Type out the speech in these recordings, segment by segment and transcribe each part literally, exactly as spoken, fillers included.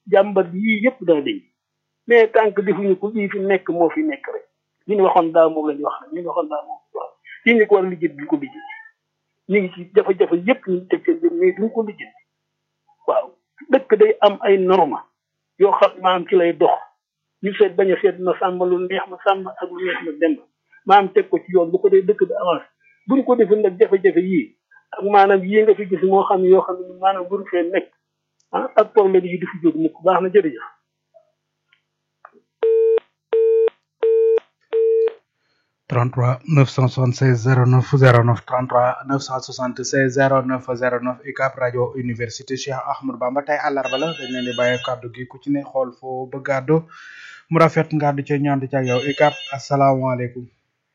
jàmbat yii yëpp dana deñ mais tant que defuñu ko bii fi nekk moo fi nekk rek li ñu waxoon daaw moom la ñu wax li ñu waxoon daaw moom waaw fii ñu ko war a lijjanti duñ ko lijjanti ñu ngi ci jafe-jafe yëpp ñu teg seen biir mais duñ ko lijjanti waaw dëkk day am ay norma yoo xam maanaam ci lay dox ñu seet bañ a seet na sàmba lu neex ma sàmba ak lu neex ma demb maanaam teg ko ci yoon bu ko dee dëkk bi avancé buñ ko defee nag jafe-jafe yii ak maanaam yii nga fi gis moo xam ne yoo xam ne maanaam buñ fee nekk ah ak problème yi du fi jóg mukk baax na jërëjëf. trente-trois neuf cent soixante-seize zéro neuf zéro neuf trente-trois neuf cent soixante-seize zéro neuf zéro neuf U C A B rajo université Cheikh Ahmadou Bamba tey àllarba la dañ leen di bàyyi kàddu gi ku ci ne xool foo bëgg a àddu mu rafet nga àddu ci ñaan ci ak yow U C A B asalaamaaleykum.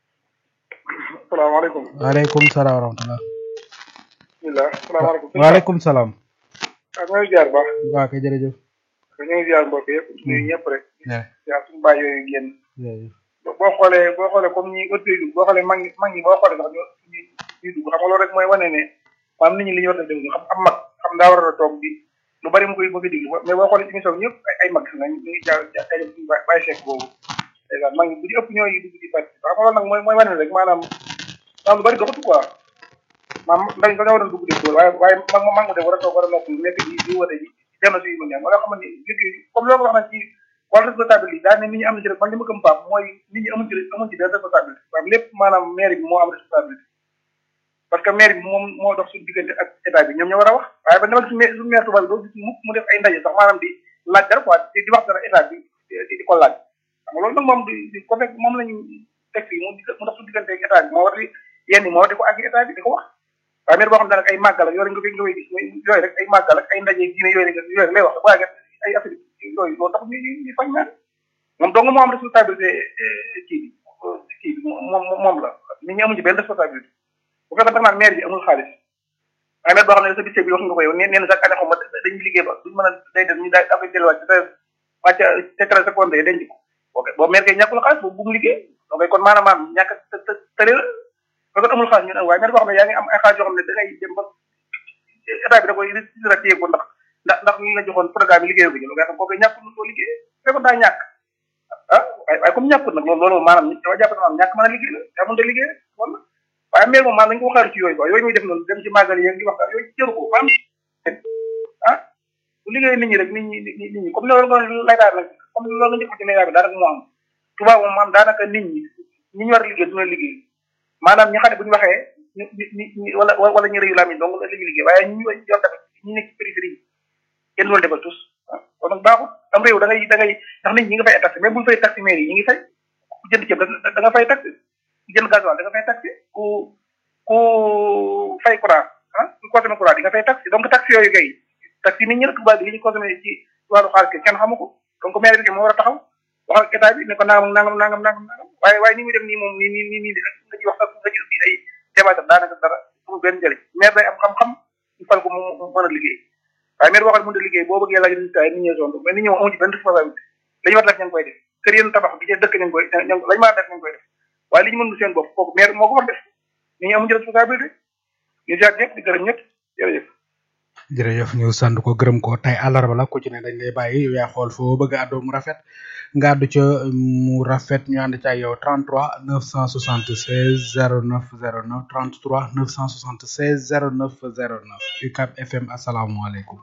salaamaaleykum. waaleykum salaam wa rahmatulah. bisimilah salaamaaleykum. waaleykum salaam. ak ñooy ziar baax. waaw kay jërëjëf. ñu ngi ziar mbokk yëpp. ñun ñëpp rek. jërëjëf suñu baay yooyu génn. jërëjëf. boo xoolee boo xoolee comme ñi ëpp dugg boo xoolee mag ñi mag ñi boo xoolee sax ñu ñuy dugg xam nga loolu rek mooy wane ne maanaam nit ñi li ñu war a déglu xam am mag xam daa war a toog bi lu bari mu koy bëgg a déglu mais boo xoolee émission bi ñëpp ay ay mag nañ ñu ngi jaa jaa suñu bàyyi seek boobu dèjà mag ñi bu ñu ëpp ñooy dugg di participer xam nga loolu nag mooy mooy wane rek maanaam maanaam lu bari doxatu quoi maanaam ndax dañoo war a dugg di dóor waaye waaye mag mag mu def war a toog war a noppi nekk di di woote ji dem na suñu mën ma nga xam ne liggéey comme loolu wax na ci wala responsabilité daa ne nit ñi am na ci rek man li ma gëm paap mooy nit ñi amuñ ci amuñ ci benn responsabilité waaw lépp maanaam maire bi moo am responsabilité parce que maire bi moom moo dox suñu diggante ak état bi ñoom ñoo war a wax waaye ba demal suñu suñu maire Touba bi doo gis mukk mu def ay ndaje sax maanaam di laaj dara quoi di wax dara état bi di di ko laaj xam nga loolu nag moom di ko fekk moom lañu teg fii mu mu dox suñu diggante ak état bi moo war di yenn moo di ko ak état bi di ko wax waaye maire boo xam ne nag ay màggal ak yooyu nga koy nga koy gis yooyu rek ay màggal ak ay ndaje diine yooyu rek yooyu rek lay wax waaye ay affaire yooyu loolu tax ñu ñu fañ naan moom dong moo am responsabilité kii bi kii bi moom moom la nit ñi amuñ ci benn responsabilité bu fekkee da nga naan maire bi amul xaalis waaye maire boo xam ne sa budget bi wax nga ko yow nee na chaque année xaw ma dañuy liggéey ba duñ mën a day dem ñu daal daa koy delluwaat ci sa wàcc tetra seconde yi denc ko ok boo maire kay ñàkkul xaalis boobu bu mu liggéey donc kon maanaam maam ñàkk tëri la fekkoon amul xaalis ñun waaye maire boo xam ne yaa ngi am ay xaalis yoo xam ne da ngay dem ba état bi da koy retiré ko ndax ndax ndax li la joxoon programme yi liggéey ko ñu nga xam kooku ñàkkul koo liggéey fekkoon daa ñàkk ah waaye waaye comme ñàkkul nag loolu loolu maanaam dama jàpp ne maanaam ñàkk mën a liggéey la daa mën a liggéey wala waaye maire moom maanaam dañu ko xaaru ci yooyu quoi yooyu muy def noonu dem ci màggal yi di wax yooyu jëru ko maanaam ah bu liggéey nit ñi rek nit ñi nit ñi comme loolu nga lay daal nag comme loolu nga njëkk ci lay daal bi daanaka moo am tubaab moom maanaam daanaka nit ñi ñi ñu war a liggéey du ñu liggéey maanaam ñi xam ne bu ñu waxee ñu ñu wala wala ñu réyu lami donc la ñu liggéey waaye ñu yor tamit ñu nekk ci périphérie yi kenn loolu defal tous kon nag baaxul am réew da ngay da ngay ndax nit ñi nga fay taxi mais buñ fay taxi maire yi ñi ngi fay ku jënd ceeb da nga fay taxi ku jënd gasoil da nga fay taxi ku ku fay courant ah ku consommé courant di nga fay taxi donc taxi yooyu kay taxi nit ñi rek tubaab bi li ñu consommé ci wàllu xaalis kenn xamu ko donc maire bi moo war a taxaw wax ak état bi ne ko nangam nangam nangam nangam nangam waaye waaye ni muy dem nii moom nii nii nii nii nga ci wax sax nga ci ay débat daanaka dara amul benn njëriñ maire day am xam-xam ñu fal ko mu mën a liggéey waaye maire boo xam ne mënut a liggéey boo bëggee laaj résultat yi nit ñi sonn mais nit ñi moom amuñ ci benn responsabilité la ñu war a def ñu ngi koy def kër yéen tabax bi ci dëkk ñu ngi koy lañ mën a def ñu ngi koy def waaye li ñu mënul seen bopp kooku maire moo ko war def nit ñi amuñ ci responsabilité ñu ziar ñëpp di gërëm ñëpp jërëjëf jërëjëf ñu sant ko gërëm ko tey àllarba la ku ci ne dañ lay bàyyi yow yaa xool foo bëgg a àddoo mu rafet nga àddu ca mu rafet ñu ànd ca yow trente-trois neuf cent soixante-seize zéro neuf zéro neuf trente-trois neuf cent soixante-seize zéro neuf zéro neuf U C A B F M asalaamaaleykum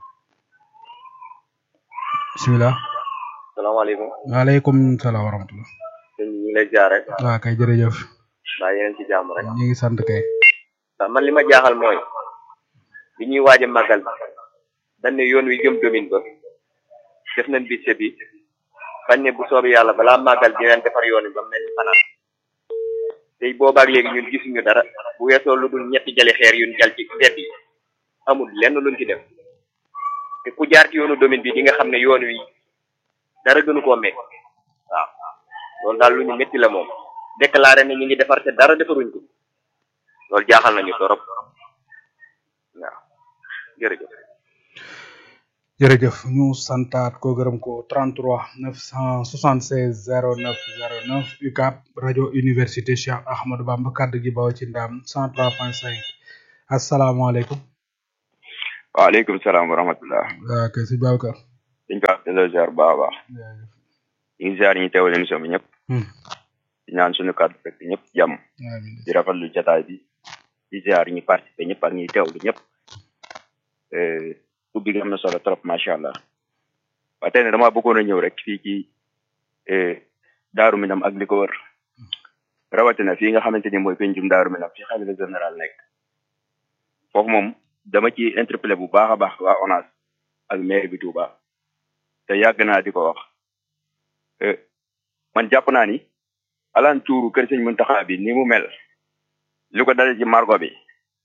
bisimilah. salaamaaleykum. waaleykum salaam wa rahmatulah. ñu ngi lay jaar rek. waaw kay jërëjëf. mbaa yéen ci jàmm rek. ñu ngi sant kay. waaw man li ma jaaxal mooy bi ñuy waaj a màggal dañ ne yoon wi jëm domine ba def nañ budget bi bañ ne bu soobee yàlla balaa màggal dinañ defar yoon wi ba mel ni fanaan tey boobaak léegi ñun gisuñu dara bu weesoo lu dul ñetti jali xeer yuñ jal ci mbedd yi amul lenn luñ ci def te ku jaar ci yoonu domine bi di nga xam ne yoon wi dara gënu koo métti waaw loolu daal lu ñu métti la moom déclaré ne ñu ngi defar te dara defaruñ ko loolu jaaxal nañu torop waaw jërëjëf. jërëjëf ñu santaat ko gërëm ko trente-trois neuf cent soixante-seize zéro neuf zéro neuf U C A B rajo université Cheikh Ahmadou Bamba kaddu gi baw ci ndam cent trois point cinq asalaamaaleykum. waaleykum salaam wa rahmatullah. waaw kay si Babacar. dañ ko wax de la ziar baax a baax ñu ngi ziar ñi teewal émission bi ñëpp di ñaan suñu kàddu fekk ñëpp jàmm di rafetlu jataay bi di ziar ñi participé ñëpp ak ñi teewlu ñëpp ubbi gi am na solo trop macha allah waaye tey ne dama bëggoon a ñëw rek fii ci Daaru Minam ak li ko wër rawatina fii nga xamante ni mooy pencum Daaru Minam fi xalifa général nekk foofu moom dama ci interpellé bu baax a baax waa ONAS ak maire bi Touba te yàgg naa di ko wax man jàpp naa ni alentouru kër sëñ Muntaxa bi ni mu mel li ko dale ci margo bi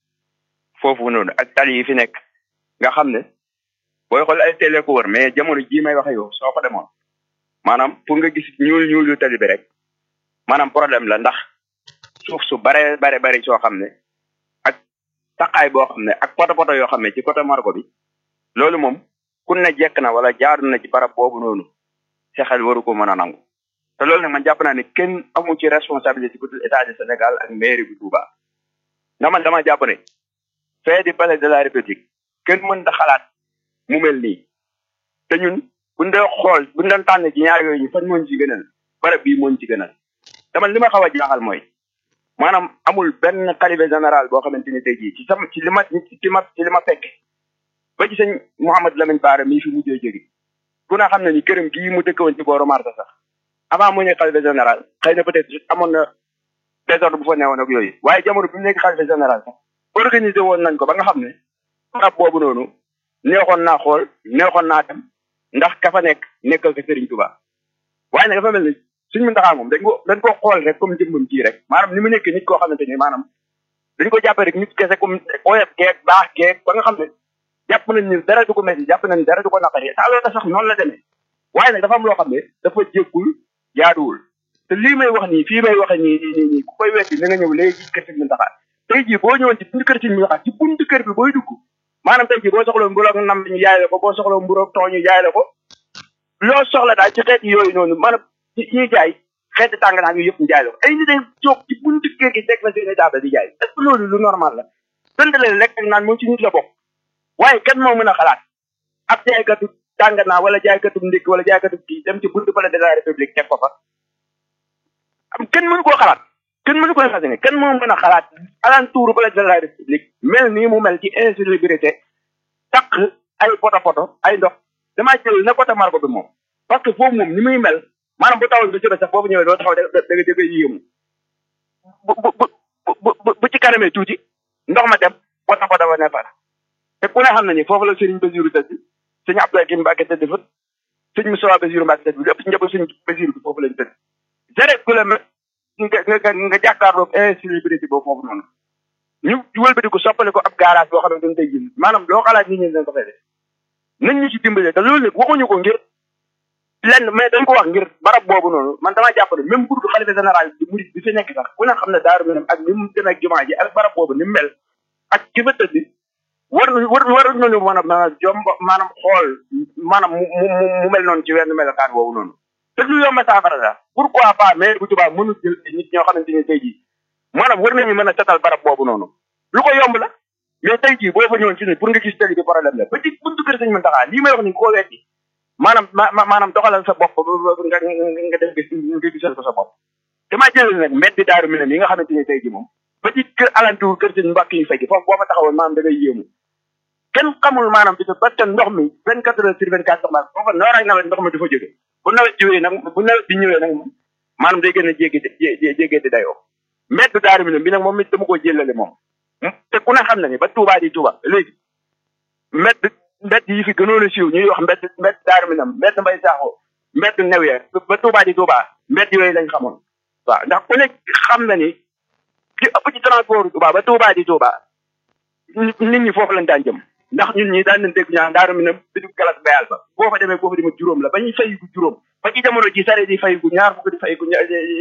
foofu noonu ak tali yi fi nekk nga xam ne booy xool ay télé ko wër mais jamono jii may waxe yow soo fa demoon maanaam pour nga gis ñuul ñuul yu tali bi rek maanaam problème la ndax suuf su bare bare bare soo xam ne ak taqaay boo xam ne ak poto poto yoo xam ne ci côté margo bi loolu moom kun ne jekk na wala jaaru na ci barab boobu noonu xel waru ko mën a nangu te loolu nag man jàpp naa ne kenn amu ci responsabilité ci état du Sénégal ak mairie bu Touba ndax man dama jàpp ne fee di palais de la République kenn mën da xalaat mu mel nii te ñun buñ dee xool buñ doon tànn ci ñaar yooyu ñu fan mooñ ci gënal barab bii mooñ ci gënal dama li ma xaw a jaaxal mooy maanaam amul benn xalifa général boo xamante ni tey jii ci sama ci li ma ci ma ci li ma fekk ba ci sëñ Mouhamadou Lamine Bara mii fi mujjee jóge ku na xam ne ni këram gii mu dëkkoon ci booru Marsa sax avant mu nekk xalifa général xëy na peut-être amoon na désordre bu fa newoon ak yooyu waaye jamono bi mu nekk xalifa général sax organisé woon nañ ko ba nga xam ne barab boobu noonu neexoon naa xool neexoon naa dem ndax ka fa nekk nekkal ko Serigne Touba waaye nag dafa mel ni suñu Muntaxa moom dañ ko dañ ko xool rek comme jëmmam ji rek maanaam ni mu nekk nit koo xamante ni maanaam dañ ko jàppee rek nit kese comme oyof geeg baax geeg ba nga xam ne jàpp nañ ni dara du ko métti jàpp nañ dara du ko naqari te alors que sax noonu la demee waaye nag dafa am loo xam ne dafa jéggul jaaduwul te lii may wax nii fii may waxe nii nii nii ku koy wetti na nga ñëw léegi kër Serigne Muntaxa tey jii boo ñëwoon ci buntu kër Serigne Muntaxa ci buntu kër bi booy dugg maanaam tey jii boo soxla mburoog nam ñu jaay la ko boo soxla mburoog tooñu jaay la ko loo soxla daal ci xeeti yooyu noonu maanaam ñuy jaay xeeti tàng naa yooyu yëpp ñu jaay la ko ay nit dañ jóg ci buntu kër gi teg la seen table di jaay est-ce que loolu lu normal la dënd leen lekk ak naan moom ci nit la bokk waaye kan moo mën a xalaat ab jaaykatu tàng naa wala jaaykatu ndékk wala jaaykatu kii dem ci buntu palais de la République teg ko fa am kenn mënu koo xalaat kenn mënu ko imaginer kenn moo mën a xalaat alentour palais de la République mel nii mu mel ci insalubrité takk ay poto poto ay ndox damaa jël na côté margo bi moom parce que foofu moom ni muy mel maanaam bu tawoon ba jëbe sax boobu ñëwee doo taxaw da nga dégg yéemu bu bu bu bu ci kanamee tuuti ndox ma dem poto poto ba ne fa te ku ne xam na ni foofu la Serigne Bassirou tëdd sëñ Abdoulaye Kim Mbacke tëdd fa sëñ Moussa Bassirou Mbacke tëdd bi lépp njëpp sëñ Bassirou bi foofu lañ tëdd zéro kilomètre nga nga nga jàkkaarloog insalubrité boobu foofu noonu ñu wëlbati ko soppale ko ab garage boo xam ne dañ koy jël maanaam loo xalaat nit ñi dañ ko fay def nañ ñu ci dimbale te loolu nag waxuñu ko ngir lenn mais dañ ko wax ngir barab boobu noonu man damaa jàpp ne même pour xalifa général bi murid bi fi nekk sax ku ne xam ne Daaru Minam ak ni mu demee ak jumaa ji ak barab boobu ni mu mel ak ki fa tëdd war war war nañu mën a maanaam jom maanaam xool maanaam mu mu mu mel noonu ci wenn melokaan boobu noonu te lu yomb a saafara la pourquoi pas mais bu tubaab mënul jël nit ñoo xamante ni tey jii maanaam war nañu mën a setal barab boobu noonu lu ko yomb la mais tey jii boo fa ñëwoon ci ni pour nga gis tali bi problème la ba ci buntu kër Serigne Muntaxa lii may wax ni koo wetti maanaam ma maanaam doxalal sa bopp nga nga def gis nga gisal ko sa bopp damaa jëlee nag mbedd Daaru Minam yi nga xamante ni tey jii moom ba ci kër alentour kër Serigne Mbacke yi fay foofu boo fa taxawoon maanaam da ngay yéemu kenn xamul maanaam bi parce que ndox mi vingt quatre heures sur vingt quatre heures foofa noor ak nawet ndox mi dafa jóge bu nawet jiwee nag bu nawet bi ñëwee nag moom maanaam day gën a jéggi jéggi di dayoo mbedd Daaru Minam bi nag moom it dama ko jëlale moom te ku ne xam na ni ba Touba di Touba léegi mbedd mbedd yi fi gënoon a siiw ñuy wax mbedd mbedd Daaru Minam mbedd Mbay Saaxo mbedd Newee ba Touba di Touba mbedd yooyu lañ xamoon waaw ndax ku nekk xam na ni li ëpp ci transport Touba ba Touba di Touba nit ñi foofu lañ daan jëm ndax ñun ñi daan nañ dégg ñaan Daaru Minam bidu galas bayal ba boo fa demee foofu di ma juróom la ba ñuy fay gu juróom ba ci jamono ji sare di fay gu ñaar fukk di fay gu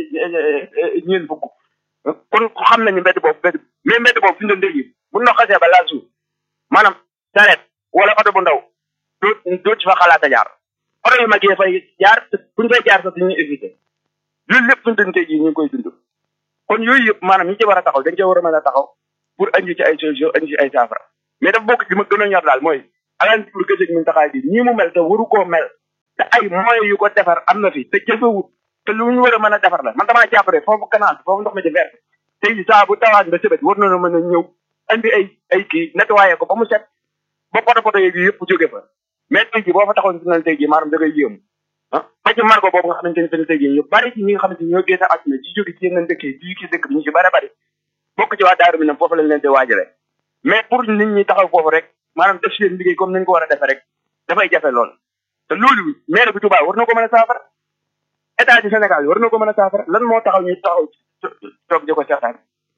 ñeen fukk kon xam nañu mbedd boobu mbedd mais mbedd boobu fi ñu doon dégg bu ndox xasee ba laal suuf maanaam saret wala oto bu ndaw doo doo ci fa xalaat a jaar oto yu mag yi fay jaar buñ fay jaar sax dañuy éviter loolu lépp suñu doon tey jii ñu ngi koy dund kon yooyu yëpp maanaam ñi ci war a taxaw dañ ci war a mën a taxaw pour andi ci ay solution andi ci ay saafara mais dafa bokk ci ma gën a ñor daal mooy alaan pour gësëg mun taxaay bi ñii mu mel te waru koo mel te ay moyens yu ko defar am na fi te jëfewut te lu ñu war a mën a defar la man damaa jàpp ne foofu canal foofu ndox mi di vert tey jii saa bu tawaat ba sëbët war nañoo mën a ñëw andi ay ay kii nettoyé ko ba mu set ba poto poto yeeg yëpp jóge fa mais tey jii boo fa taxoon si na tey jii maanaam da ngay yéemu ah ba ci margo boobu nga xamante ni tey jii ñu bari ci ñi nga xamante ni ñoo génn àdduna ci jóge ci yeneen dëkk yi bii ci dëkk bi ñu ci bari bari bokk ci waa Daaru Minam foofu lañ leen di waajale mais pour nit ñi taxaw foofu rek maanaam def seen liggéey comme nañ ko war a defee rek dafay jafe lool te loolu maire bi Touba war na ko mën a saafara état du Sénégal war na ko mën a saafara lan moo taxaw ñu taxaw toog di ko seetaan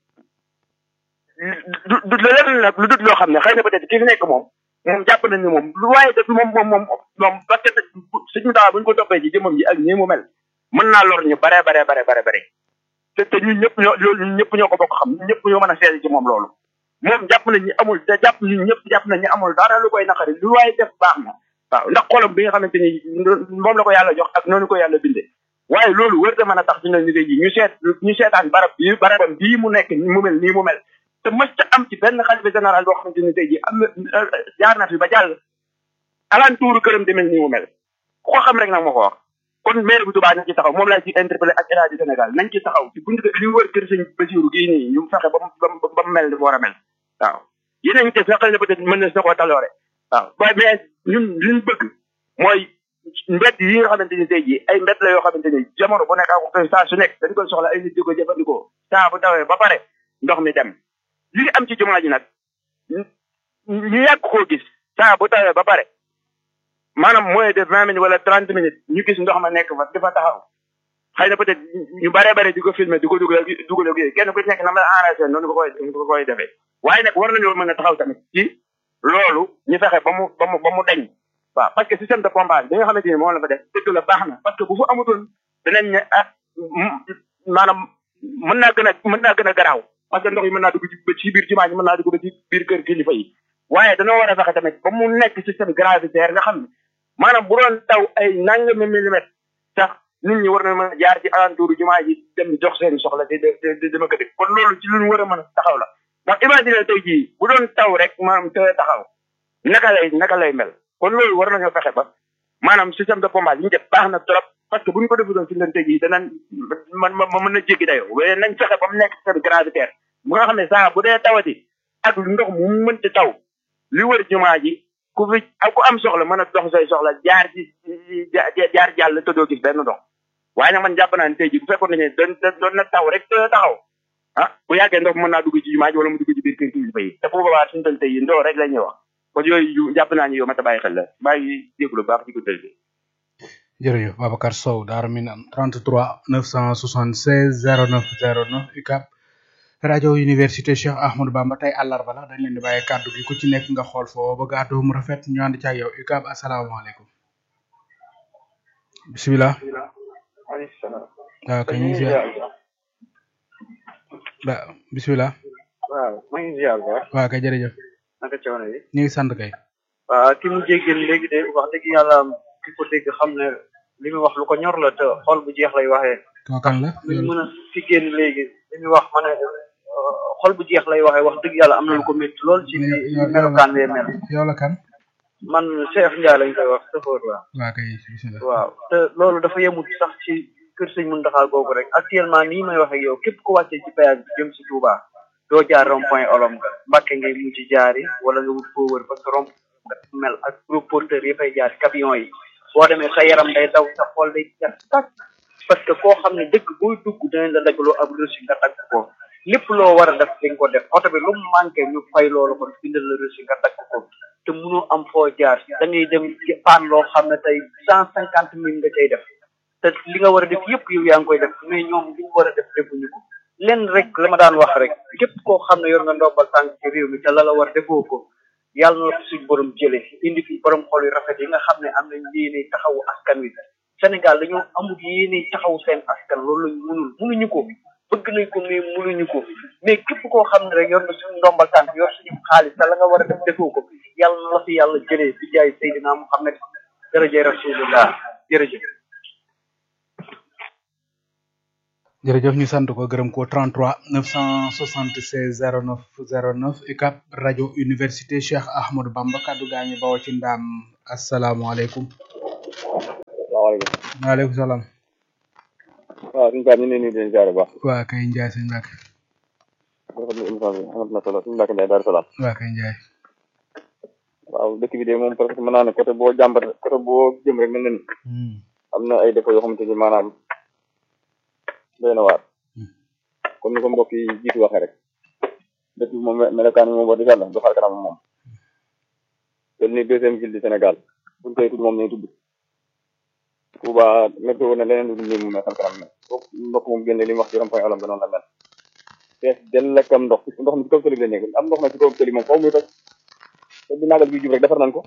du du leneen nag lu dut loo xam ne xëy na peut-être ki fi nekk moom moom jàpp nañ ne moom lu waaye def moom moom moom moom parce que suñu taxaw bu ñu ko toppee ci jëmmam ji ak nii mu mel mën naa lor ñu bare bare bare bare bare te te ñun ñëpp ñoo loolu ñun ñëpp ñoo ko bokk xam ñun ñëpp ñoo mën a seede ci moom loolu moom jàpp nañ ñi amul te jàpp ñun ñëpp jàpp nañ ñi amul dara lu koy naqari lu waaye def baax na waaw ndax xolam bi nga xamante ni moom la ko yàlla jox ak noonu ko yàlla bindee waaye loolu wër da mën a tax ci na liggéey ji ñu seet ñu seetaan barab bii barabam bii mu nekk mu mel nii mu mel te mës ta am ci benn xalifa général boo xamante ni tey jii am na jaar na fi ba jàll alentour këram di mel nii mu mel ku ko xam rek nag moo ko wax kon maire bu Touba nañ ci taxaw moom laa ci interpellé ak état du Sénégal nañ ci taxaw ci buñ li wër kër sëñ Bassirou gii nii ñu fexe ba mu ba mu mel ni mu war a mel waaw yeneen ñi def sax na peut-être mën na sa koo taloore waaw waaye mais ñun liñ bëgg mooy mbedd yi nga xamante ni tey jii ay mbedd la yoo xamante ni jamono bu nekk ak saa su nekk dañ koy soxla ay nit di ko jëfandikoo saa bu tawee ba pare ndox mi dem li am ci jumaa ji nag ñu yàgg koo gis saa bu tawee ba pare maanaam moins de vingt minutes wala trente minutes ñu gis ndox ma nekk fa dafa taxaw xëy na peut-être ñu bare bare di ko filmer di ko dugal dugal ak kenn ku nekk na ma enregistré noonu ko koy ko koy defee waaye nag war nañoo mën a taxaw tamit ci loolu ñu fexe ba mu ba mu ba mu dañ waaw parce que système de pompage bi nga xamante ni moom la fa def dëgg la baax na parce que bu fa amutoon danañ ne ah maanaam mën naa gën a mën naa gën a garaaw parce que ndox yi mën naa dugg ci biir jumaa ji mën naa dugg ba ci biir kër kilifa yi waaye dañoo war a fexe tamit ba mu nekk système gravitaire nga xam ne maanaam bu doon taw ay nangami millimètres sax nit ñi war na mën a jaar ci alentour jumaa ji dem jox seen soxla di di dama ko def kon loolu ci lu ñu war a mën a taxaw la ndax imagine tey jii bu doon taw rek maanaam te taxaw naka lay naka lay mel kon loolu war nañoo fexe ba maanaam système de pompage yi ñu def baax na trop parce que bu ñu ko defutoon ci leen tey jii danañ man ma mën na jéggi dayoo waaye nañ fexe ba mu nekk système gravitaire bu nga xam ne saa bu dee tawati ak ndox mu mënti taw li wër jumaa ji ku fi ak ku am soxla mën a dox say soxla jaar ci jaar jàll te doo gis benn ndox waaye nag man jàpp naa ne tey jii bu fekkoon ne doon doon na taw rek te taxaw ah bu yàggee ndox mën naa dugg ci jumaa ji wala mu dugg ci biir kër kilifa yi te bu boobaa suñu toll tey yi ndox rek la ñuy wax kon yooyu jàpp naa ni yow ma ta bàyyi xel la maa ngi déglu baax ci ko tël bi jërëjëf Babacar Sow Darou Minam trente-trois neuf cent soixante-seize zéro neuf zéro neuf U C A B rajo université Cheikh Ahmadou Bamba tey àllarba la dañ leen di bàyyi kàddu gi ku ci nekk nga xool foo bëgg àddoo mu rafet ñu ànd ci ak yow U C A B asalaamaaleykum bisimilah. waaleykum salaam. waaw kay ñu ngi ziar ba bisimilah. waaw maa ngi ziar bu baax. waaw kay jërëjëf. naka coono yi. ñu ngi sant kay. waaw ki mu jéggeel léegi de wax dëgg yàlla ki ko dégg xam ne li muy wax lu ko ñor la te xol bu jeex lay waxee. koo kan la. lu mën a ki génn léegi li muy wax ma ne xol bu jeex lay waxee wax dëgg yàlla am na lu ko métti lool ci melokaan wee mel. yow la kan. man Cheikh Ndiaye lañ koy wax sëfoor la. waaw kay bisimilah. waaw te loolu dafa yemut sax ci kër sëñ Mountakha googu rek actuellement nii may wax ak yow képp ko wàccee ci péage bi jëm si Touba doo jaar rond point olom nga Mbàkke ngay mujj jaari wala nga wut foo wër parce que rond mel ak gros porteur yi fay jaar camion yi boo demee sa yaram day daw sa xol day jar tak parce que koo xam ne dëkk booy dugg dinañ la dagaloo ab reçu nga dagg ko lépp loo war a def di nga ko def oto bi lu mu manqué ñu fay loolu kon bindal la reçu nga dagg ko te mënoo am foo jaar da ngay dem paan loo xam ne tey cent cinquante mille nga cay def te li nga war a def yëpp yow yaa ngi koy def mais ñoom li ñu war a def defuñu ko lenn rek la ma daan wax rek képp koo xam ne yor nga ndombal tànk ci réew mi te la la war defoo ko yàlla na suñ borom jële indi fi borom xol yu rafet yi nga xam ne am nañ yéene taxawu askan wi Sénégal dañoo amul yéene taxawu seen askan loolu lañ mënul mënuñu ko bëgg nañ ko mais mënuñu ko mais képp koo xam ne rek yor na suñu ndombal tànk yor suñu xaalis te la nga war a def defoo ko yàlla na la fi yàlla jëlee bi jaay Seydina Muhammad jërëjëf rasulullah jërëjëf jërëjëf ñu sant ko gërëm ko trente-trois neuf cent soixante-seize zéro neuf zéro neuf U C A B rajo université Cheikh Ahmadou Bamba kaddu gaa ñi bawoo ci ndaam asalaamaaleykum salaamaaleykum. waaleykum salaam. waaw suñu Pape ñu ngi leen di leen ziar bu baax. waa kay Ndiaye sëñ Mbacke. rafetlu émission bi am na solo suñu Mbacke Ndiaye Darou Salaam. waa kay Ndiaye. waaw dëkk bi de moom presque mën naa ne côté boo jàmbat côté boo jëm rek mel na ni. am na ay défauts yoo xamante ni maanaam doy na waar. comme ni ko mbokk yi jiitu waxee rek. dëkk bi moom melokaan bi moom wax dëgg yàlla du xar kanam moom. te ni deuxième ville du Sénégal buñ koy tudd moom lañuy tudd. Touba météo na leneen lu dul mu mel xar kanam ne foofu mbokk moom génne li mu wax ci rond-point Olom ba noonu la mel. fees dell ak am ndox ndox mi ci kaw tëli bi la nekk am ndox na ci kaw tëli moom foofu muy toj. te bu màggal gi jub rek defar nañ ko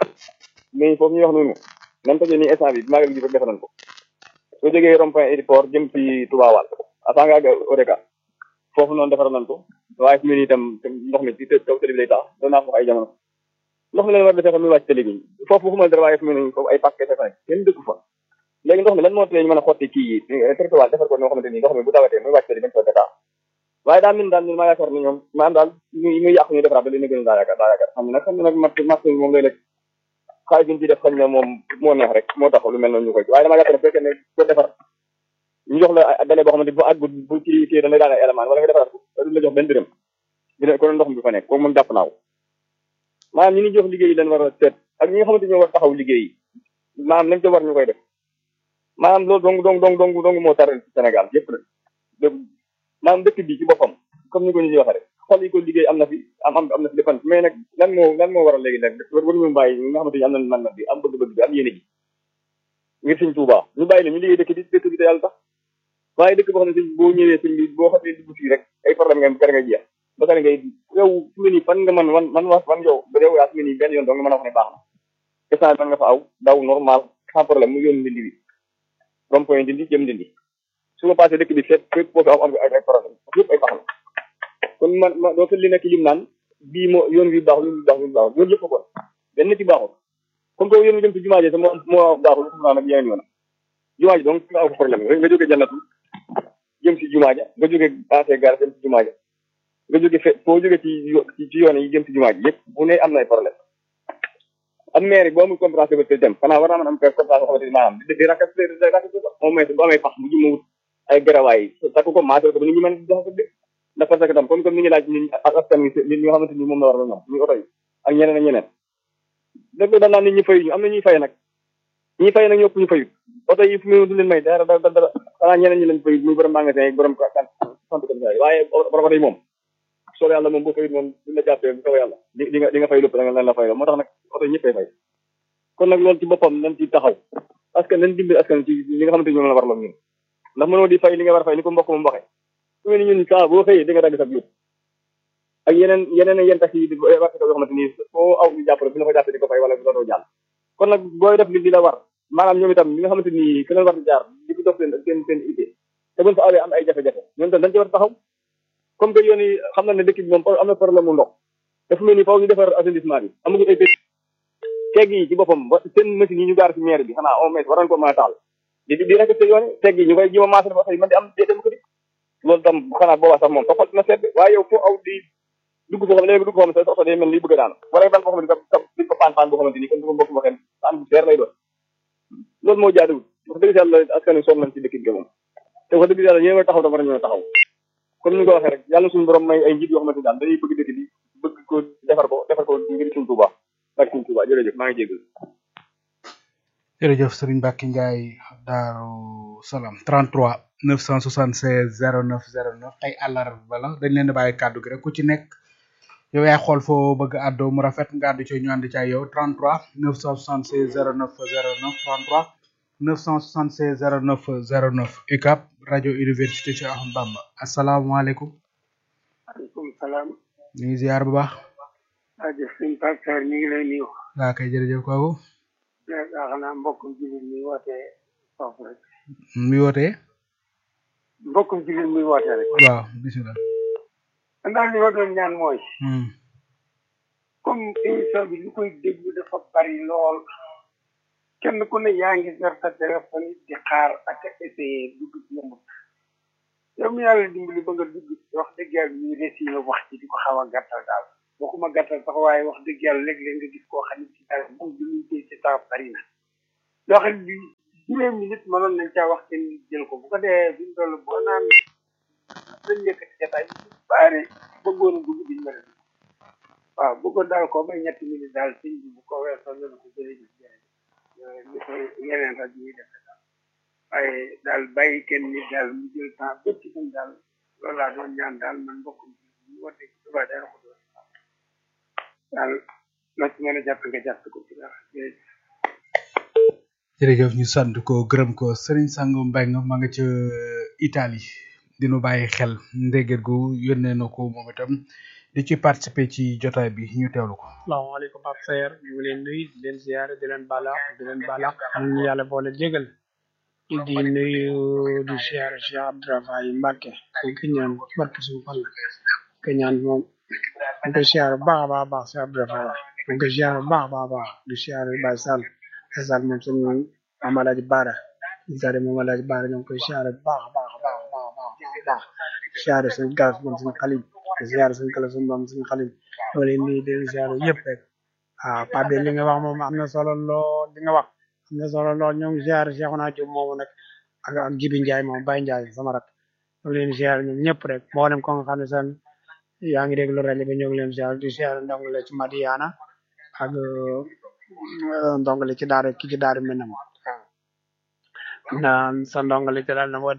mais foofu ñuy wax noonu nan tojee nii instant bi bu màggal gi jub rek defar nañ ko soo jógee rond-point aéroport jëm ci Touba Wal avant nga àgg Odeka foofu noonu defar nañ ko waaye fi mu ne itam ndox mi ci kaw tëli bi lay tax doon naa ko wax ay jamono ndox mi leen war a defee xam muy wàcc tëli bi foofu waxuma dara waaye fi mu ne foofu ay pàcc kese fa nekk kenn dëkku fa léegi ndox mi lan moo tee ñu mën a xotti kii yi traité Wal defar ko noo xamante ni ndox mi bu tawatee muy wàcc tëli bañ ko Dakar waaye daal min daal ñun maa yaakaar ni ñoom maanaam daal muy muy yàqu ñu defaraat da leen a gën a daa yaakaar daa yaakaar xam ne nag xam ne nag mat marché bi moom lay nekk xaalis bi ñu ci def xañ na moom moo neex rek moo tax lu mel noonu ñu koy waaye damaa yaakaar ne fekkee ne ko defar ñu jox la dale boo xamante bu àgg bu ci kii da lay daal ay élément wala nga defaraat ko du la jox benn dërëm dina ko ndox mi fa nekk kooku moom jàpp naaw maanaam ñi ñu jox liggéey yi leen war a seet ak ñi nga xamante ñoo war taxaw liggéey yi maanaam lañ ca war ñu koy def maanaam loolu dong dong dong dong dong moo taral ci Sénégal yëpp la maanaam dëkk bi ci boppam comme ni ko ñu di waxee rek xol yi ko liggéey am na fi am am am na fi defan mais nag lan moo lan moo waral léegi nag war waruñu bàyyi ñi nga xamante ni am nañ man na bi am bëgg-bëgg bi am yéene ji ngir Sëñ Tuubaa ñu bàyyi la ñu liggéey dëkk bi dëkk bi te yàlla tax waaye dëkk boo xam ne sëñ boo ñëwee sëñ bi boo xam ne dugg fii rek ay problème nga kër nga jeex ba kër ngay yow fi mu ne nii fan nga mën man man wax man yow ba yow yaa fi mu ne nii benn yoon doo nga mën a wax ne baax na instant man nga fa aw daw normal sans problème mu yoon ndindi bi rond-point ndindi jëm ndindi su ma passé dëkk bi seet fépp boo fi am am ay problème yëpp ay baax la kon man ma doo fi li nekk lim naan bii moo yoon wi baax lu baax lu baax yoon yëpp ko benn ci baaxul comme que yoon wi jëm ci jumaa ji sa moo moo baaxul xam naa nag yeneen yoon jumaa ji donc nga aw problème rek nga jógee jannatu jëm si jumaa ja nga jógee ancien gare jëm si jumaa ja nga jógee fe foo jógee ci ci yoon yi jëm si jumaa ji yëpp bu ne am na ay problème am maire boo amul compréhension ba dem xanaa war naa mën am compréhension boo xamante ni maanaam di di rakas rakas moom mooy bu amee pax mu ji mu wut ay garawaay takk ko maasal ko ba nit ñi mën dox ko dëkk ndax parce que tam comme comme ni ngi laaj nit ak askan wi nit ñi nga xamante ni moom la war a ñoom ñu oto yi ak ñeneen ak ñeneen dëgg da naan nit ñi fay ñu am na ñuy fay nag ñi fay nag ñëpp ñu fayut oto yi fu mu du leen may dara dara dara xanaa ñeneen ñi leen fayut muy borom magasin yi borom sant comme ça waaye borom oto yi moom soo yàlla moom boo fayut moom du la jàppee bu soo yàlla di di nga di nga fay lépp da nga leen la fay moo tax nag oto yi ñëpp fay fay kon nag loolu ci boppam nañ ci taxaw parce que nañ dimbali askan ci li nga xamante ni ñoom la war la ñun ndax mënoo di fay li nga war a fay ni ko mbokk moom waxee su mel ni ñun saa boo xëyee di nga dagg sa biir ak yeneen yeneen yeneen taxi yi di wax yoo xamante ni foo aw ñu jàppale bu la ko jàppee di ko fay wala doo jàll kon nag booy def li di la war maanaam ñoom itam li nga xamante ni fi leen war di jaar di ko dox seen seen seen idée te buñ fa awee am ay jafe-jafe ñoom tam dañ ci war taxaw comme que yoon yi xam na ne dëkk bi moom am na problème mu ndox te fu mel ni faaw ñu defar assainissement bi amaguñ ay tegg yi ci boppam ba seen machine yi ñu gaar ci maire bi xanaa au moins war nañ ko mën a taal di di respecté yoon yi tegg yi ñu koy jima maasal ba xëy man di am dem ko di loolu tam xanaa boobaa sax moom toppal na seet waaye yow foo aw di dugg foo xam léegi dugg foo xam ne sa oto day mel ni bëgg a daanu wala ban boo xam ne di ko paan paan boo xamante ni comme du ko mbokk waxee paan bu seer lay doon loolu moo jaaduwul wax dëgg yàlla askan wi sonn nañ ci dëkk bi moom te wax dëgg yàlla ñëw taxaw dafa war a ñëw taxaw comme ni nga ko waxee rek yàlla suñu borom may ay njiit yoo xamante ni daal dañuy bëgg dëkk bi bëgg ko defar ko defar ko ngir suñu Tuubaa ak suñu Tuubaa jërëjëf maa ngi jégal jërëjëf Serigne Mbacke Ndiaye Daaru Salaam trente-trois neuf cent soixante-seize zéro neuf zéro neuf tey àllarba la dañ leen di bàyyi kàddu gi rek ku ci nekk yow yaay xool foo bëgg a àddoo mu rafet nga àddu ci ñu ànd ci ay yow trente-trois neuf cent soixante-seize zéro neuf zéro neuf trente-trois neuf cent soixante-seize zéro neuf zéro neuf U C A B rajo université Cheikh Ahmadou Bamba asalaamaaleykum. waaleykum salaam. ñu ngi ziar bu baax. rajo Sëñ Pape Sarr ñu ngi lay nuyu. waa kay jërëjëf kooku. yaa xanaa mbokkum jullit mi wootee foofu rek. mi wootee. mbokkum jullit mi wootee rek. waaw bisimilah. ndax li ma doon ñaan mooy. comme émission bi li koy déglu dafa bari lool. kenn ku ne yaa ngi yor sa téléphone di xaar ak essayé dugg ci yombut. yow mi yàlla dimbali ba nga dugg wax dëgg yàlla ñuy résumé wax ci di ko xaw a gàttal daal. waxuma gàttal sax waaye wax dëgg yàlla léeg-léeg nga gis koo xam ne ci daal moom bi muy téye ci temps bari na. loo xam ne juróomi minute mënoon nañ caa wax kenn jël ko bu ko dee fi mu toll boo naan dañ yëkkati jataay bi bari bëggoon a dugg diñ mën a dugg waaw bëggoon daal ko may ñetti minute daal sëñ bi bu ko weesoo ñu ne ko jërëjëf jërëjëf li ko yeneen rajo yi def daal waaye daal bàyyi kenn nit daal mu jël temps bépp ci tam daal loolu laa doon ñaan daal man mbokk mi ñu woote ci Touba Darou Khoudoss daal loo ci mën a jàpp nga jàpp ko ci dara jërëjëf jërëjëf ñu sant ko gërëm ko Serigne Sango Mbengue ma nga ca Italie dinu bàyyi xel ndégget gu yónnee na ko moom itam di ci participer ci jotaay bi ñu teewlu ko. salaamaaleykum Pape Saer ñu ngi leen nuyu di leen ziare di leen balaax di leen balaax ñu yàlla boole jégal di nuyu di ziare Cheikh Abdourahmane Mbacke ñu ko ñaan barke suñu fan ko ñaan moom ñu ko ziare bu baax a baax a baax Cheikh Abdourahmane ñu ko ziare bu baax a baax a baax di ziare Baye Sall Baye Sall moom suñu Mame Alhaji Bara di ziare Mame Alhaji Bara ñu ngi koy ziare bu baax a baax a baax a baax a baax ziare suñu gas moom suñu xalim ziare suñu kala suñu doom suñu xalim loolu yi nii di ziare yëpp rek waaw Pape li nga wax moom am na solo lool li nga wax am na solo lool ñoo ngi ziare Cheikhouna Diop moomu nag ak ak Jibi Ndiaye moom Baye Ndiaye sama rak ñoo ngi leen ziare ñoom ñëpp rek mboolem ko nga xam ne seen yaa ngi déglu rajo bi ñoo ngi leen ziare di ziare ndongole ci Madiana ak ndongole ci daara ki ci daara Minam na sa ndongole ci daal na woote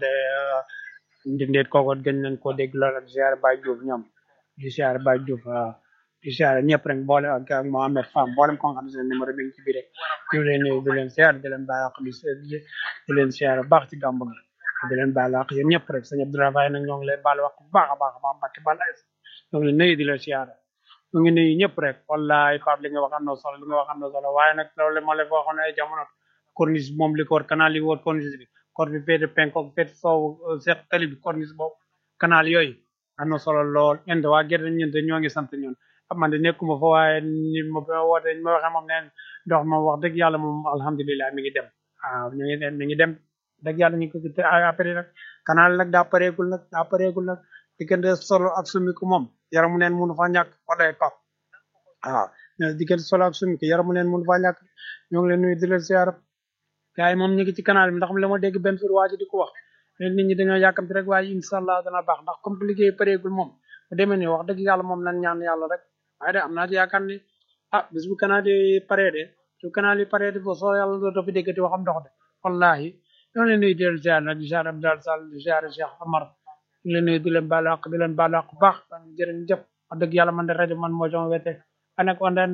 ndindeet kooku gën nañ koo dégg lool ak ziare Baye Diouf ñoom di ziare Baye Diouf di ziare ñëpp rek mboole ak ak Mohamed Fam mboolem ko nga xam ne seen numéro bi ngi ci biir rek ñu leen nuyu di leen ziare di leen bàyyi ak di di leen ziare baax ci gàmb gi di leen baal ak yéen ñëpp rek sëñ Abdoulaye nag ñoo ngi leen baal wax bu baax a baax a baax Mbacke Bal ñoo ngi leen nuyu di leen ziare ñu ngi nuyu ñëpp rek wallahi Pape li nga wax am na solo li nga wax am na solo waaye nag loolu moo leen waxoon ay jamono corniche moom li ko war canal yi wër corniche bi cor bi féete penko féete soow seet tali bi corniche boobu canal yooyu am na solo lool inde waa gerte ñun de ñoo ngi sant ñun man de nekkuma fa waaye ni ma woote ma waxee moom neen ndox moom wax dëgg yàlla moom alhamdulilah mi ngi dem waaw ñu ngi dem mi ngi dem dëgg yàlla ñu ko te après nag canal nag daa pareegul nag daa pareegul nag diggante solo ak sumiku moom yaramu neen mënu fa ñàkk waday pap waaw diggante solo ak sumiku yaramu neen mënu fa ñàkk ñoo ngi leen nuyu di leen siyaar gars yi moom ñu ngi ci canal bi ndax la ma dégg benn fir waa ji di ko wax nit ñi dañoo yàkkamti rek waaye incha allah dana baax ndax comme que liggéey pareegul moom bu demee nii wax dëgg yàlla moom nañ ñaan yàlla rek waaye de am naa ci yaakaar ni ah bis bu canal yi paree de su canal yi paree de fo soo yàlla doo fi déggati waxam ndox de wallahi ñoo leen nuyu di leen ziar nag di ziar Abdal Sall di ziar Cheikh Amar ñu leen nuyu di leen baalu àq di leen baalu àq bu baax jërëjëf wax dëgg yàlla man de rajo man moo sama wete anak ondan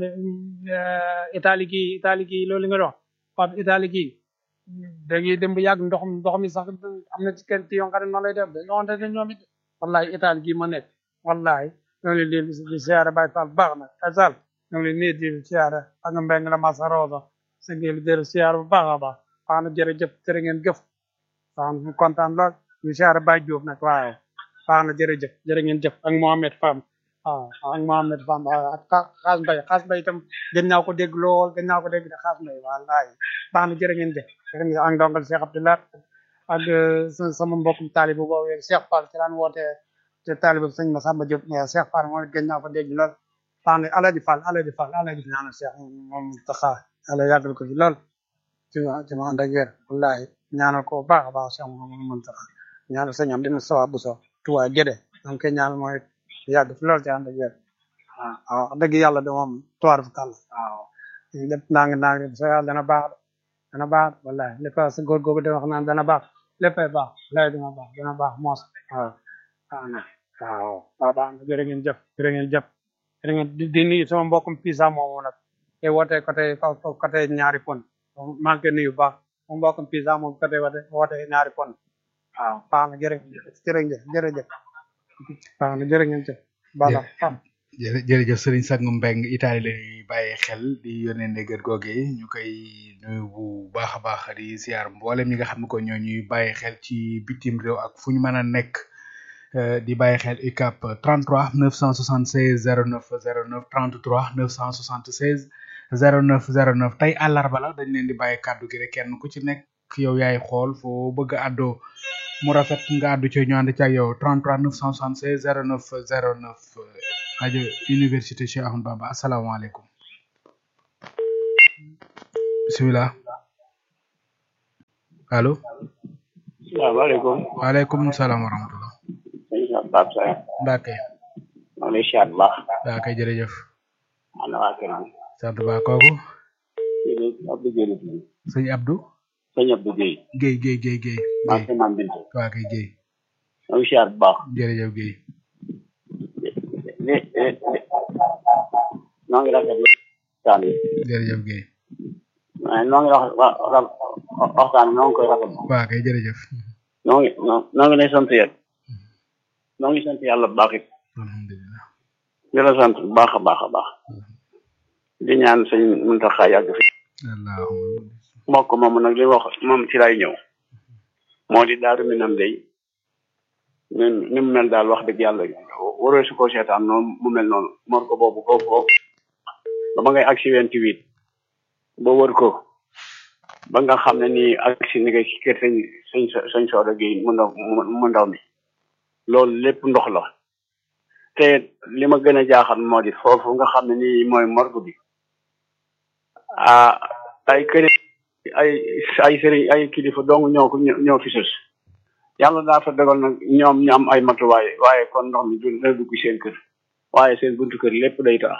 Italie gi Italie gi loolu nga dox Pape Italie gi da ngay dem ba yàgg ndox ndox mi sax am na ci kenn ci yoo xam ne noonu lay def de ñoo xam ne ñoom it wallahi Italie gi ma nekk wallahi ñoo ngi leen di ziar Baye Fall baax na ay Sall ñoo ngi leen nuyu di ziar ak mbeng la Massa Rosa sa ngeen di ziar bu baax a baax baax na jërëjëf jërë ngeen jëf baax na kontaan lool ñu ziar Baye Diouf nag waaw baax na jërëjëf jërë ngeen jëf ak Mohamed Fam waaw ak Mohamed Fam ak xaas mbay xaas mbay itam gën naa ko dégg lool gën naa ko dégg de xaas mbay wallahi baax na jërë ngeen jëf jërë ngeen ak ndongal Cheikh Abdoulaye ak sama mbokkum taalibu boobu Cheikh Fall ci daan woote te taalibu sëñ Massamba Diop mais Cheikh Fall mooy gën naa ko dégg lool baax na Alaaji Fall Alaaji Fall Alaaji ñaanal Cheikh moom taxa yàlla yàggal ko fi lool ci ci ma ànd ak wér wallahi ñaanal ko baax a baax Cheikh moom moom taxa ñaanal sëñ am dina sawa bu so tuwaay géde donc koy ñaanal mooy yàgg fi lool ci ànd ak wér waaw wax dëgg yàlla de moom tuwaar fu kàll waaw lépp nang nang so yàlla dana baax dana baax wallahi lépp sa góor googu de wax naan dana baax léppay baax wallahi dana baax dana baax moos waaw waaw na waaw waaw baax na jërë ngeen jëf jërë ngeen jëf jërë ngeen di nuyu sama mbokkum pisa moomu nag te woote côté côté ñaari pon maa ngi koy nuyu baax sama mbokkum pisa moom côté woote woote ñaari pon waaw baax na jërë jërëjëf jërëjëf baax na jërë ngeen jëf bala am jërëjëf Serigne Sang Mbeng Italie lay bàyyi xel di yónnee ndéggat googe ñu koy nuyu bu baax a baax di ziar mboolem ñi nga xam ne ko ñoo ñuy bàyyi xel ci bitim réew ak fu ñu mën a nekk di bàyyi xel U C A P trente-trois neuf cent soixante-seize zéro neuf zéro neuf trente-trois neuf cent soixante-seize zéro neuf zéro neuf tey àllarba la dañ leen di bàyyi kàddu gi rek kenn ku ci nekk yow yaay xool foo bëgg a àddoo mu rafet nga àddu ci ñu ànd ci ak yow trente-trois neuf cent soixante-seize zéro neuf zéro neuf rajo université Cheikh Ahmadou Bamba asalaamaaleykum bisimilah allo. salaamaaleykum. waaleykum salaam wa rahmatulah. sëñ Cheikh Pape Sarr. Mbacke. maa ngi lay siyaar bu baax. waaw kay jërëjëf. ana waa kër gi. sant ba kooku. jërëjëf Abdou Guèye la tudd. sëñ Abdou. sëñ Abdou Guèye. Guèye Guèye Guèye Guèye. maa ngi maam Binta. waaw kay Guèye. maa ngi siyaar bu baax. jërëjëf Guèye. li li noo ngi rafetlu waxtaan wi. jërëjëf Guèye. waaye noo ngi wax wax waxtaan wi noo ngi koy rafetlu. waaw kay jërëjëf. noo ngi noo ngi lay sant yàlla. noo ngi sant yàlla bu baax it. alhamdulilah. di la sant bu baax a baax a baax. di ñaan sëñ Muntaxa yàgg fi. allahumma. mbokk moomu nag li wax moom ci lay ñëw. moo di daaru minam day ni ni mu mel daal wax dëgg yàlla waroo su ko seetaan noonu mu mel noonu mor ko boobu foofu foofu ba ma ngay agsi vingt-huit ba wër ko ba nga xam ne nii agsi ni nga ci kër sañ sañ sañ sooda gi mu ndaw mu ndaw mi loolu lépp ndox la te li ma gën a jaaxal moo di foofu nga xam ne nii mooy morgue bi ah ay kër ay ay sëriñ ay kilifa dong ñoo ko ñoo fi sës yàlla daa fa dogal nag ñoom ñu am ay matuwaay waaye kon ndox mi du la dugg seen kër waaye seen buntu kër lépp day taa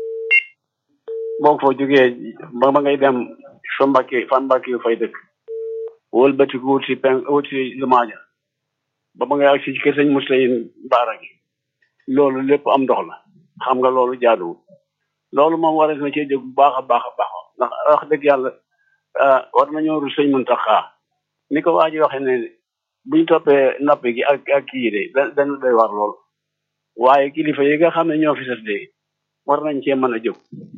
boo fa jógee ba ba ngay dem fa mbakki fa mbakki yu fay dëkk wëlbati ko wut si pen wut si lumaaja ba ba ngay ak si kër sëñ Muslayin baara gi loolu lépp am ndox la xam nga loolu jaaduwul loolu moom warees na cee jóg bu baax a baax a baax ndax wax dëgg yàlla war nañoo rus sëñ Muntaxa ni ko waa ji waxee ne buñ toppee napp gi ak ak kii de dañu doy war lool waaye kilifa yi nga xam ne ñoo fi sës de war nañ cee mën a jóg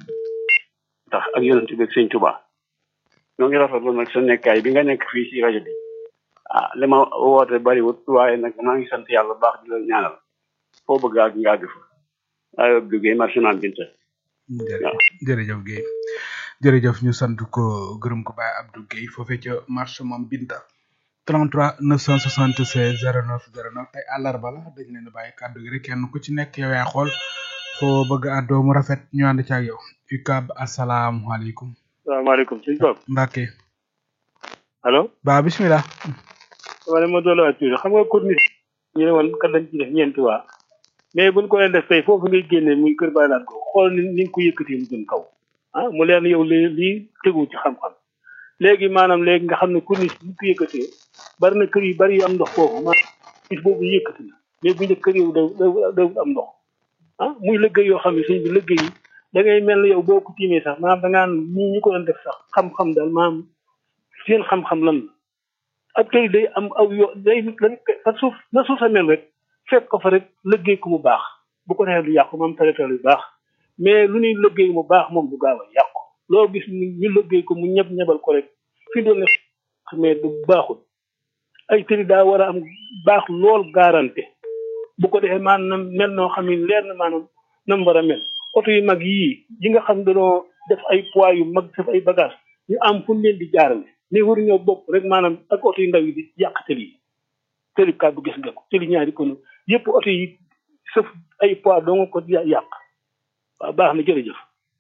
tax ak yonent bi ak sëñ Tuba ñoo ngi rafetlu nag sa nekkaay bi nga nekk fii ci rajo bi ah li ma woote bariwut waaye nag maa ngi sant yàlla baax di la ñaanal foo bëgg ak nga àgg fa aywa duggee marché Mame Binta. jërëjëf Guèye jërëjëf ñu sant ko gërëm ko Baye Abdou Guèye foofee ca marché Mame Binta trente-trois neuf cent soixante-seize zéro neuf zéro neuf tey àllarba la dañ leen bàyyi kàddu gi rek kenn ku ci nekk yow yaa xool foo bëgg àddoo mu rafet ñu ànd ci ak yow U C A B asalaamaaleykum. salaamaaleykum sëñ Pape. Mbacke. allo. ba bismillah. wala ma doon la tuuti xam nga corniche ñu ne woon kat lañ ci def ñeenti waa mais buñ ko leen def tey foofu ngay génne muy kër Baye Laat ko xool ni ni nga ko yëkkatee mu jëm kaw ah mu leen yow lii lii tegu ci xam-xam léegi maanaam léegi nga xam ne corniche bi ñu ko yëkkatee bari na kër yu bari yu am ndox foofu maanaam corniche boobu yëkkati na mais bu njëkk kër yow da da am ndox ah muy liggéey yoo xam ne sëñ bi liggéey yi da ngay mel ne yow boo ko tiimee sax maanaam da ngaan ñii ñi ko doon def sax xam-xam daal maanaam seen xam-xam lan la ak tey day am aw yoo day lan fa suuf na suuf sa mel rek fekk ko fa rek liggéey ko mu baax bu ko defee du yàqu moom traité yu baax mais lu ñuy liggéey mu baax moom du gaaw a yàqu loo gis ñu liggéey ko mu ñeb ñebal ko rek fi doon ne mais du baaxul ay tëri daa war a am baax lool garanté bu ko defee maanaam mel noo xam ne leer na maanaam na mu war a mel oto yu mag yii yi nga xam dañoo def ay poids yu mag def ay bagage ñu am fu ñu leen di jaarale mais waruñoo bokk rek maanaam ak oto yu ndaw yi di yàq tëli yi tëli kàddu gis nga ko tëli ñaari kono yëpp oto yi sëf ay poids doo nga ko yàq waaw baax na jërëjëf.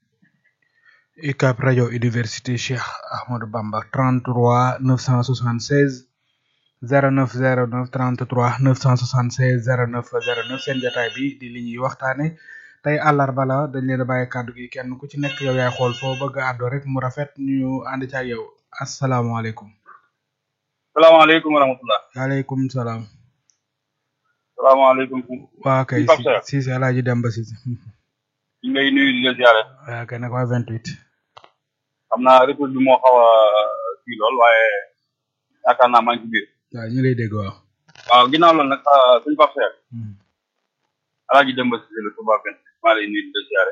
U C A B rajo université Cheikh Ahmadou Bamba trente-trois neuf cent soixante-seize zéro neuf zéro neuf trente-trois neuf cent soixante-seize zéro neuf zéro neuf seen jotaay bi di li ñuy waxtaane tey àllarba la dañ leen a bàyyi kàddu gi kenn ku ci nekk yow yaay xool foo bëgg a àddoo rek mu rafet ñu ànd ci ak yow asalaamaaleykum. salaamaaleykum wa rahmatulah. waaleykum salaam. salaamaaleykum. waa kay si si Alaaji Demba si. ñu ngi lay nuyu di la ziare. waa kay nag waa vingt-huit. xam naa retour bi moo xaw a kii lool waaye yaakaar naa maa ngi ci biir. waaw ñu lay dégg waaw. waaw ginnaaw loolu nag suñu Pape Seck. Alaaji Demba si la Touba vingt maa lay nuyu di la ziare.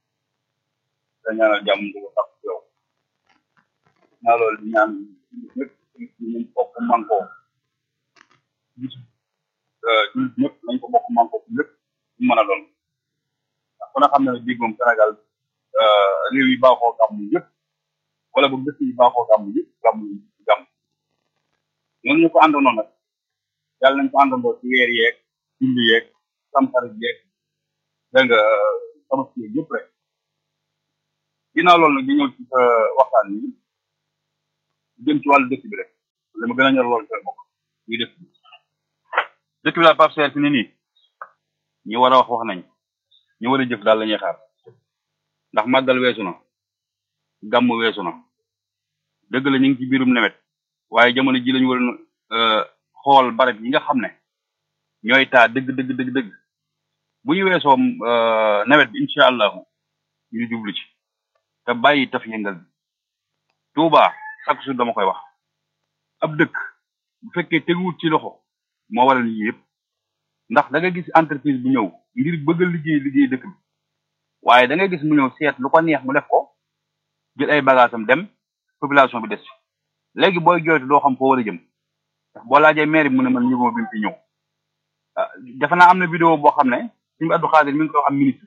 da ñaanal jàmm di ko tax yow. naa loolu di ñaan ñëpp ñu bokk manko gis ñëpp nañ ko bokk manko lépp ñu mën a doon ndax ku ne xam ne bii moom Sénégal réew yi baaxoo gàmm yëpp wala boog dëkk yi baaxoo gàmm yëpp gàmm gàmm ñun ñu ko àndandoo nag yàlla nañ ko àndandoo ci weer yeeg julli yeeg samxarit yeeg dégg nga tabaski yeeg yëpp rek ginnaaw loolu nag di ñëw ci waxtaan yi jëm ci wàllu dëkk bi rek li ma gën a ñor loolu ci bokk muy dëkk bi dëkk bi daal Pape Serre fi ne nii ñi war a wax wax nañ ñi war a jëf daal la ñuy xaar ndax màggal weesu na gàmm weesu na dëgg la ñu ngi ci biirum nawet waaye jamono ji lañu war a xool barab yi nga xam ne ñooy taa dëgg dëgg dëgg dëgg bu ñu weesoo nawet bi incha allahu ñu jublu ci te bàyyi taf yëngal bi Touba chaque jour dama koy wax ab dëkk bu fekkee teguwut ci loxo moo waral lii yëpp ndax da nga gis entreprise bu ñëw ngir bëgg a liggéey liggéey dëkk bi waaye da nga gis mu ñëw seet lu ko neex mu def ko jël ay bagaasam dem population bi des léegi booy jooytu doo xam foo war a jëm ndax boo laajee maire bi mu ne man yëguma bi mu fi ñëw ah defe naa am na vidéo boo xam ne suñu Abdou Khadir mi ngi koy wax am ministre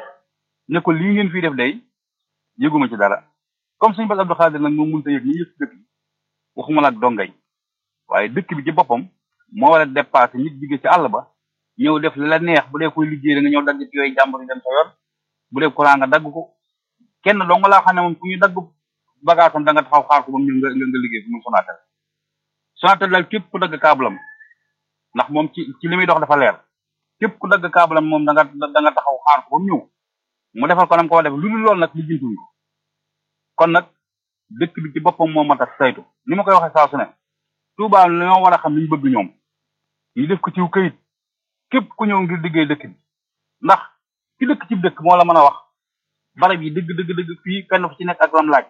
ne ko lii ngeen fii def day yëguma ci dara comme suñu Bass Abdou Khadir nag moom mënut a yëg ñi yëg dëkk bi waxuma la ak dongay waaye dëkk bi ci boppam moo war a dépassé nit jóge ci àll ba ñëw def li la neex bu dee koy liggéey da nga ñëw dagg ci yooyu jàmbur yi dem sa yoon bu dee courant nga dagg ko kenn dong laa xam ne moom fu ñu dagg bagaasam da nga taxaw xaar ko ba mu ñëw nga nga liggéey fi mu Sonatel Sonatel daal képp ku dagg kaabalam ndax moom ci ci li muy dox dafa leer képp ku dagg kaabalam moom da nga da nga taxaw xaar ko ba mu ñëw mu defal ko nam ko def lu dul loolu nag li jëntuñ ko kon nag dëkk bi ci boppam moo mat a saytu ni ma koy waxee saa su ne Touba ñoo war a xam li ñu bëgg ñoom ñu def ko ciw këyit képp ku ñëw ngir liggéey dëkk bi ndax ci dëkk ci dëkk moo la mën a wax barab yi dëgg dëgg dëgg fii kenn fu ci nekk ak lam laaj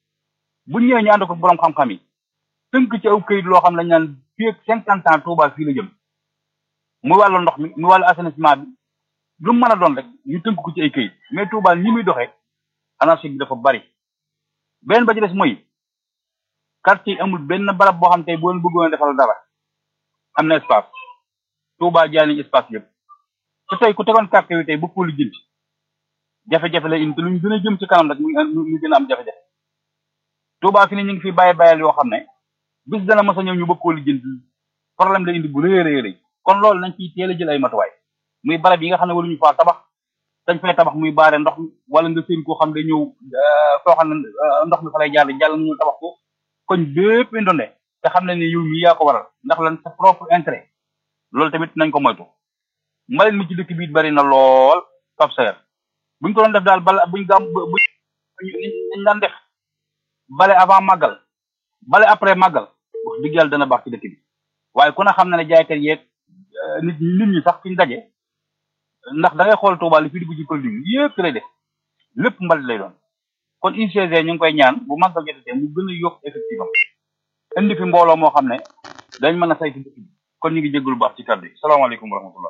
bu ñëwee ñu ànd ko borom xam-xam yi tënk ci aw këyit loo xam ne ñaan fii ak cinquante ans Touba fii la jëm muy wàllu ndox mi muy wàllu assainissement bi lu mu mën a doon rek ñu tënk ko ci ay këyit mais Touba ni muy doxee anarchie bi dafa bari benn ba ci des mooy quartier amul benn barab boo xam tey boo leen bëggoon a defal dara am na espace Touba jaay nañu espace yëpp te tey ku tegoon quartier yi tey bëgg ko lijjanti jafe-jafe la indi te luñ gën a jëm ci kanam rek ñu gën a am jafe-jafe Touba fi ne ñu ngi fi bàyyi bàyyal yoo xam ne bis dana mos a ñëw ñu bëgg koo lijjanti problème la indi bu rëy a rëy rëy kon loolu nañ ciy teel a jël ay matuwaay muy barab yi nga xam ne waruñu faa tabax dañ fay tabax muy baare ndox mi wala nga seen koo xam ne ñëw foo xam ne ndox mi fa lay jàll jàll ñu tabax ko koñ bépp indonde te xam ne ne yow mii yaa ko waral ndax lan sa propre intérêt loolu tamit nañ ko moytu mbalit mi ci dëkk bi bari na lool Pape Serre buñ ko doon def daal bala buñ gàm buñ ñu daan def bale avant màggal bale après màggal wax dëgg yàlla dana baax ci dëkk bi waaye ku ne xam na ne jaaykat yeeg nit nit ñi sax fiñ daje ndax da ngay xool Touba li fi dugg ci produit yëpp lay def lépp mbalit lay doon kon U C G ñu ngi koy ñaan bu màggal jotee mu gën a yokk effectivement indi fi mbooloo moo xam ne dañ mën a saytu dëkk bi kon ñu ngi jégalu baax ci kàddu yi salaamaaleykum wa rahmatullah.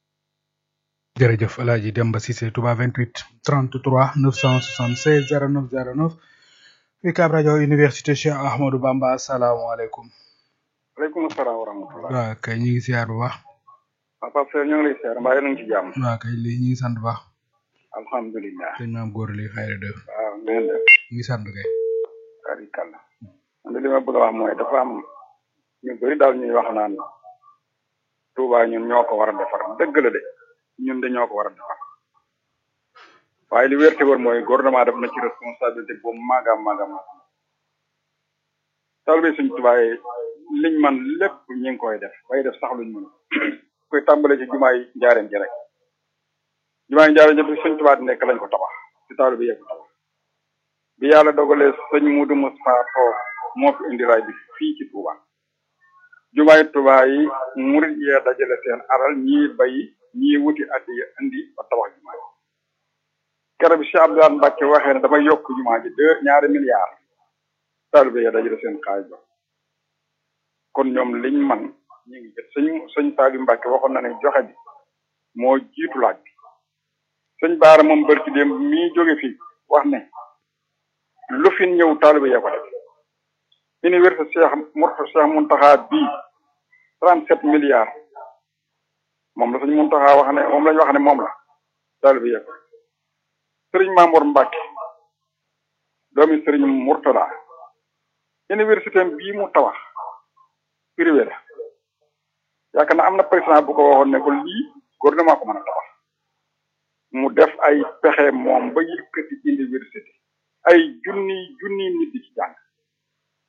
jërëjëf El Hadj Demba Cissé Touba vingt-huit trente-trois neuf cent soixante-seize zéro neuf zéro neuf Ucab rajo université Cheikh Ahmadou Bamba asalaamaaleykum. waaleykum salaam wa rahmatullah. waaw kay ñu ngi siyaar bu baax. waaw Pape Serre ñu ngi lay siyaar mbaa yéen a ngi ci jàmm. waaw kay lii ñu ngi sant bu baax. alhamdulilah. sëñ maam góor li xayra def. waaw ngeen def. ñu ngi sant kay. barikàlla. man de li ma bëgg a wax mooy dafa am ñu bëri daal ñuy wax naan Touba ñun ñoo ko war a defar dëgg la de ñun de ñoo ko war a defar waaye li wér te wër mooy gouvernement def na ci responsabilité bu mag a mag a mag taalibe Sëñ Touba yi liñ man lépp ñu ngi koy def bay def sax luñ mën koy tàmbale ci jumaay njaareem ji rek jumaay njaareem ji bi Sëñ Touba di nekk lañ ko tabax ci taalibe bi yegg tabax bi yàlla dogalee sëñ Mudu Mustafa toog moo fi indi raay bi fii ci Touba jumaay Touba yi murid yee dajale seen alal ñii bay ñii wuti addi indi ba tabax jumaa ji keroog bi Cheikh Abdoulaye Mbacke waxee ne damay yokk jumaa ji deux ñaari milliards taalibe yee dajale seen xaaj ba kon ñoom liñ man ñu ngi jot sëñ sëñ Saliou Mbacke waxoon na ne joxe bi moo jiitu laaj bi sëñ Baara moom bër ci dem mii jóge fii wax ne lu fi ñëw taalibe yee ko def université Cheikh Mourtada Cheikh Mountakha bii trente-sept milliards moom la sëñ Mountakha wax ne moom lañu wax ne moom la taalibe yee ko sëriñ Mamour Mbacke doomi sëriñ Mourtada université bii mu tabax privé la yaakaar naa am na président bu ko waxoon ne ko lii gouvernement ko mën a tabax mu def ay pexe moom ba yëkkati université ay junni junni nit di ci jàng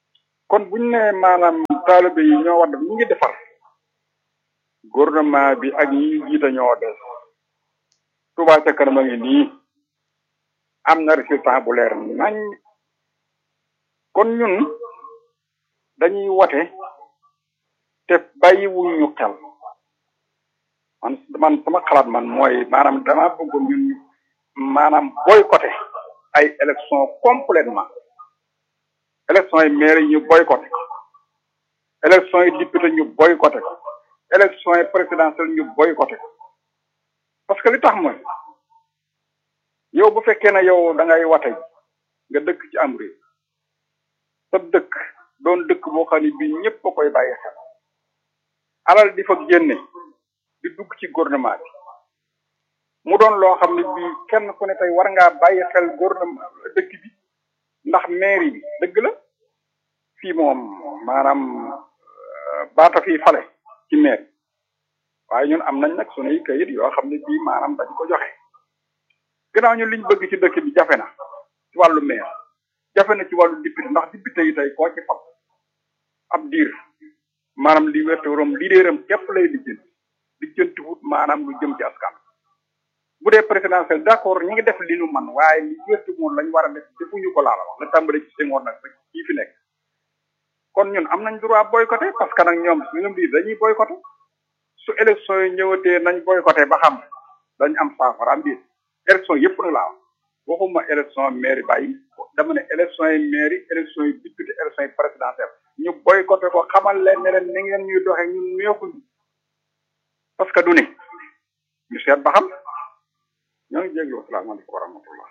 kon buñ ne maanaam taalibe yi ñoo war def ñu ngi defar gouvernement bi ak ñi jiite ñoo des Touba ca kanam a ngi nii am na résultat bu leer nañ kon ñun dañuy wote te bàyyiwuñ ñu xel man man sama xalaat man mooy maanaam dama bëgg ñun maanaam boycotté ay élection complètement élection yi maire yi ñu boycotté ko élection yi député ñu boycotté ko élection yi présidentielle ñu boycotté ko parce que li tax mooy yow bu fekkee ne yow da ngay wate nga dëkk ci am réew sa dëkk doon dëkk boo xam ne bii ñëpp a koy bàyyi xel alal di fa génne di dugg ci gouvernement bi mu doon loo xam ne bii kenn ku ne tey war ngaa bàyyi xel gouvernement dëkk bi ndax mairie bi dëgg la fii moom maanaam baata fii fale ci maire waaye ñun am nañ nag sunuy kayit yoo xam ne bii maanaam dañ ko joxe gannaaw ñun liñ bëgg ci dëkk bi jafe na ci wàllu maire jafe na ci wàllu député ndax député yi tey koo ci fal ab diir maanaam li wéttorom lidéeram képp lay lijjanti lijjanti wut maanaam lu jëm ci askan bu dee présidentiel d'accord ñi ngi def li nu man waaye li wéttu moom lañ war a def defuñu ko laala wax la tàmbale ci Senghor nag ba kii fi nekk kon ñun am nañ droit boycotté parce que nag ñoom ñoom lii dañuy boycotté su élection yi ñëwatee nañ boycotté ba xam dañ am saafara am biir élection yëpp na laa waxuma élection mairie bàyyi dama ne élection yi mairie élection yi député élection yi présidentielle ñu boycotté ko xamal leen ne leen ni ngeen ñuy doxee ñun neexuñu parce que du ne ñu seet ba xam ñoo ngi jégalu asalaamaaleykum wa rahmatullah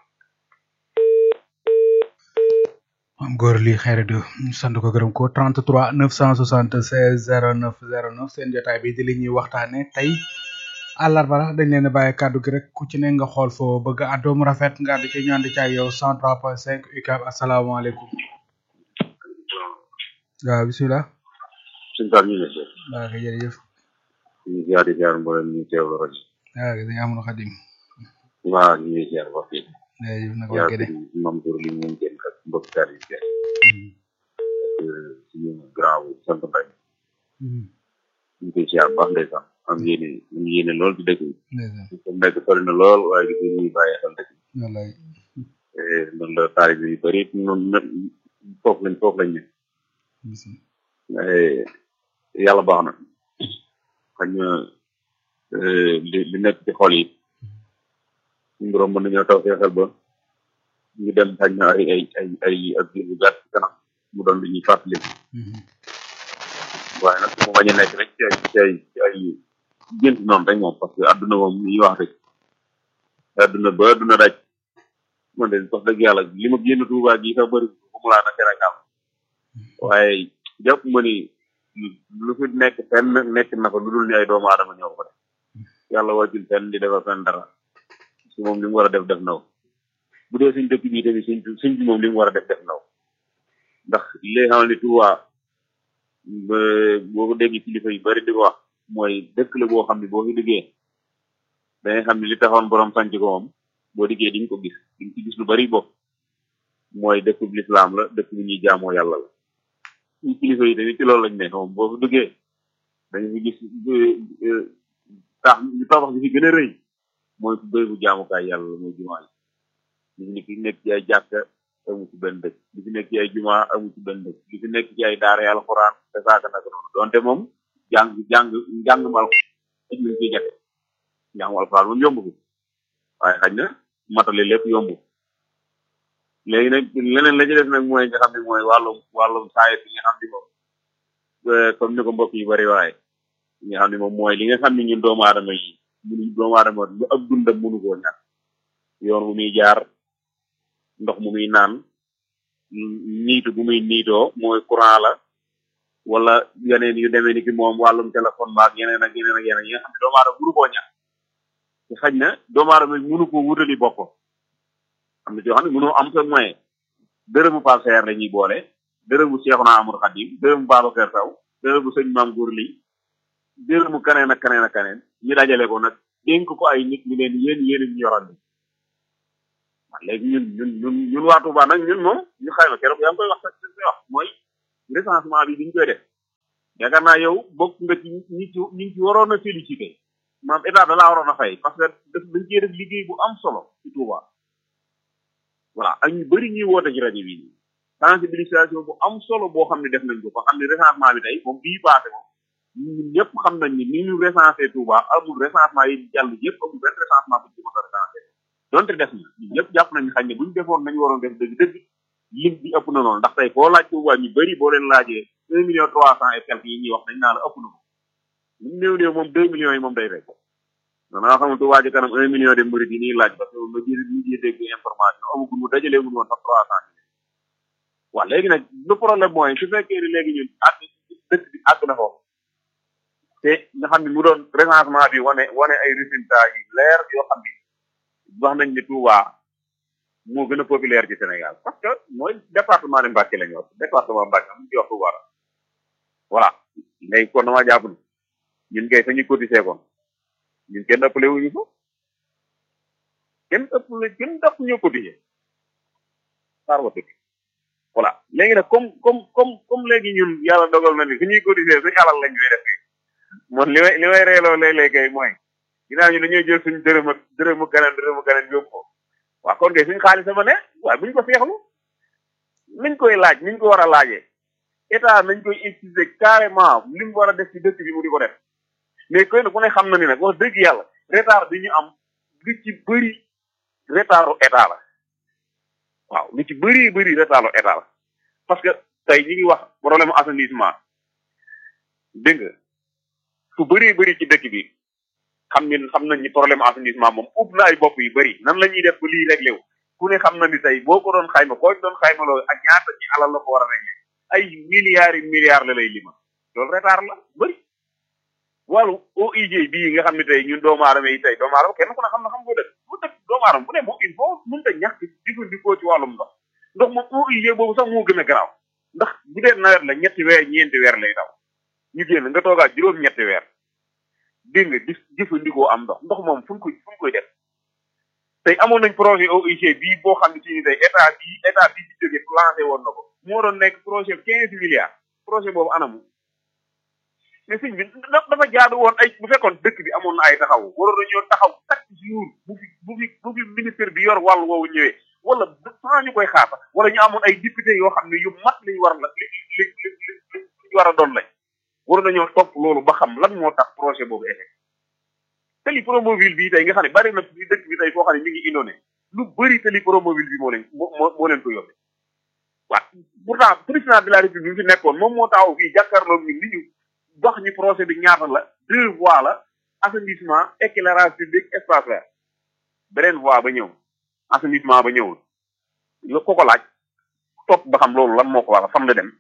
am góor lii xeere de sant ko gërëm ko trente-trois neuf cent soixante-seize zéro neuf zéro neuf seen jotaay bi di li ñuy waxtaane tey àllarba la dañ leen a bàyyi kàddu gi rek ku ci ne nga xool foo bëgg àddoo mu rafet nga àddu ci ñu ànd ci ak yow cent trois point cinq U C A B asalaamaaleykum waaw bisimilah suñu taal ñu ne si waaw kay jërëjëf ñu ziar di ziar mboolem ñu teewlu rajo waaw dañu amoon xadim waaw ñu ngi ziar wax yi jërëjëf nag waa Gédé mam tur li ñu génn ak mbokk taal yi ak suñu grand sant mbay ñu koy ziar baax ndeysaan am yéene am yéene lool ci dëkk bi comme nekk sori na lool waaye gis nga ñuy bàyyi xel dëkk bi wallaay noonu la taalibe yu bëri noonu foofu lañ foofu lañ ne yàlla baax na xañ na li li nekk ci xol yi suñu borom mën nañoo taw feexal ba ñu dem xañ na ay ay ay ay ak li bu gàtt ci kanam mu doon lu ñuy fàttali waaye nag mu bañ a nekk rek ci ay ci ay ci ay gént noonu rek moom parce que adduna moom li ñuy wax rek adduna ba adduna daj man de wax dëgg yàlla li ma génn Tuubaa gi sax bëri bu mu laa na Sénégal waaye jàpp ma ni lu fi nekk fenn nekk na fa lu dul ni ay doomu aadama ñoo ko def yàlla wàccul fenn di defal fenn dara si moom li mu war a def def naw bu dee suñ dëkk bii tamit suñ suñ bi moom li mu war a def def naw ndax li xam ne Tuubaa boo ko dégg kilifa yu bari di ko wax mooy dëkk la boo xam ne boo fi liggéey da ngay xam ne li taxoon borom sanc ko moom boo liggéey di nga ko gis di nga ci gis lu bari bopp mooy dëkk bu lislaam la dëkk bu ñuy jaamoo yàlla la ñu kilifa yi tamit ci loolu lañ ne moom boo fi duggee dañu fi gis tax ñu tabax bi fi gën a rëy mooy fu bëri bu jaamukaay yàlla la mooy jumaa yi li fi nekk ci ay jàkka amu ci benn dëkk li fi nekk ci ay jumaa amu ci benn dëkk li fi nekk ci ay daara yàlla xuraan te saaka naka noonu donte moom jàng jàng njàng mal aj lañ ciy jafe njàngu alxuraan moom yomb fi waaye xañ na matale lépp yomb léegi nag leneen la ci def nag mooy nga xam ne mooy wàllum wàllum saayet yi nga xam ne moom comme ni ko mbokk yu bari waaye li nga xam ne moom mooy li nga xam ne ñun doomu aadama yi mënu doomu aadama lu ab dundam mënu koo ñàkk yoon mu muy jaar ndox mu muy naan niitu bu muy niitoo mooy courant la wala yeneen yu demee ni ki moom wàllum téléphone baak yeneen ak yeneen ak yeneen yi nga xam ne doomu aadama mënu koo ñàkk te xaj na doomu aadama mënu koo wutali boppam am na ci yoo xam ne mënoo am sa moyen dërëmu Pape Seer la ñuy boole dërëmu Seexuna Amadu Xadim dërëmu Babacar Saw dërëmu sëñ Maam Góor li dërëmu kaneen ak kaneen ak kaneen ñu dajale ko nag dénk ko ay nit ñi leen yéen yéen ñu yoral bi léegi ñun ñun ñun ñun waa Touba nag ñun moom ñu xayma keroog yaa ngi koy wax sax koy wax mooy recensement bi biñ koy def yaakaar naa yow bokk nga ci ñi ci ñi ci waroon a félicité maam état da laa waroon a fay parce que daf dañ cee def liggéey bu am solo ci Touba voilà ak ñu bëri ñuy woote ci rajo bi sensibilisation bu am solo boo xam ne def nañ ko ba xam ne recensement bi tey moom bii passé moom ñun ñëpp xam nañ ni ni ñu recensé Touba amul recensement yi jàll yëpp amul benn recensement bu ci mos a recensé donte def na ñun ñëpp jàpp nañu xañ ne buñ defoon nañu waroon def dëgg dëgg lim bi ëpp na noonu ndax tey foo laaj Touba ñu bëri boo leen laajee un million trois cent et quelques yi ñuy wax dañ naa la ëpp na ko ñu néew néew moom deux millions yi moom day rek danaa xam Touba ci kanam un million de murid yi ñuy laaj parce que ma jëri ñu jee dégg information amagul mu dajalee mu woon sax trois cent mille waaw léegi nag le problème mooy su fekkee ni léegi ñun àgg dëkk bi àgg na foofu te nga xam ne mu doon recensement bi wane wane ay résultats yu leer yoo xam ni wax nañ ne Touba moo gën a populaire ci Sénégal parce que mooy département de Mbacké la ñu wax département Mbacké am ci wax Touba la voilà léegi kon dama jàpp ni ñun kay fa ñu cotisé kon ñun kenn ëppale wuñu ko kenn ëppale kenn ëpp ñu cotisé xaar ba tëkk voilà léegi nag comme comme comme comme léegi ñun yàlla dogal na ni fi ñuy cotisé suñu alal lañ koy defee man li may li may reeloo léeg-léeg kay mooy ginnaaw ñu dañuy jël suñu dërëm ak dërëmu keneen dërëmu keneen yóbbu ko waaw kon kay suñu xaalis sama ne waaye buñ ko seexlu niñ koy laaj niñ ko war a laajee état nañ koy utiliser carrément li mu war a def ci dëkk bi mu di ko def mais koy na ku ne xam na ni nag wax dëgg yàlla retard bi ñu am lu ci bëri retardu état la waaw lu ci bëri bëri retardu état la parce que tey ñi ngi wax problème assainissement dégg nga fu bëri bëri ci dëkk bi xam ngeen xam nañ ni problème assainissement moom ub na ay bopp yu bëri nan la ñuy def ba lii réglé wu ku ne xam na ni tey boo ko doon xayma koo doon xayma loolu ak ñaata ci alal la ko war a réglé ay milliards yi milliards la lay lima loolu retard la bëri wàllu O I G bii nga xam ne tey ñun doomu aadama yi tey doomu aadama kenn ku ne xam na xam ko def bu def doomu aadama bu ne moom il faut mënut a ñàkk jëfandikoo ci wàllum ndox ndox moom O I G boobu sax moo gën a garaaw ndax bu dee nawet la ñetti weer ñeenti weer lay daw ñu génn nga toogaat juróom ñetti weer dégg nga di jëfandikoo am ndox ndox moom fu ñu koy fu ñu koy def tey amoon nañ projet O I G bii boo xam ne ci ni tey état bii état bii ci jóge lancé woon na ko moo doon nekk projet quinze milliards projet boobu anamu mais sëñ bi dafa jaadu woon ay bu fekkoon dëkk bi amoon na ay taxaw waroon nañoo taxaw chaque jour bu fi bu fi bu fi ministère bi yor wàllu woowu ñëwee wala sans ñu koy xaar wala ñu amoon ay député yoo xam ne yu mat liñ war la li li li li li war a doon lañ waroon nañoo topp loolu ba xam lan moo tax projet boobu effet tali Promoville bii tey nga xam ne bari na ci dëkk bi tey foo xam ne ñu ngi indoone lu bëri tali Promoville bi moo leen moo moo leen ko yóbbee waaw pourtant président de la république bi fi nekkoon moom moo taxaw fii jàkkaarloog ñun li ñu wax ñu projet bi ñaata la deux voies la assainissement éclairage public espace vert beneen voie ba ñëw assainissement ba ñëwul yo ko ko laaj topp ba xam loolu lan moo ko war fam la dem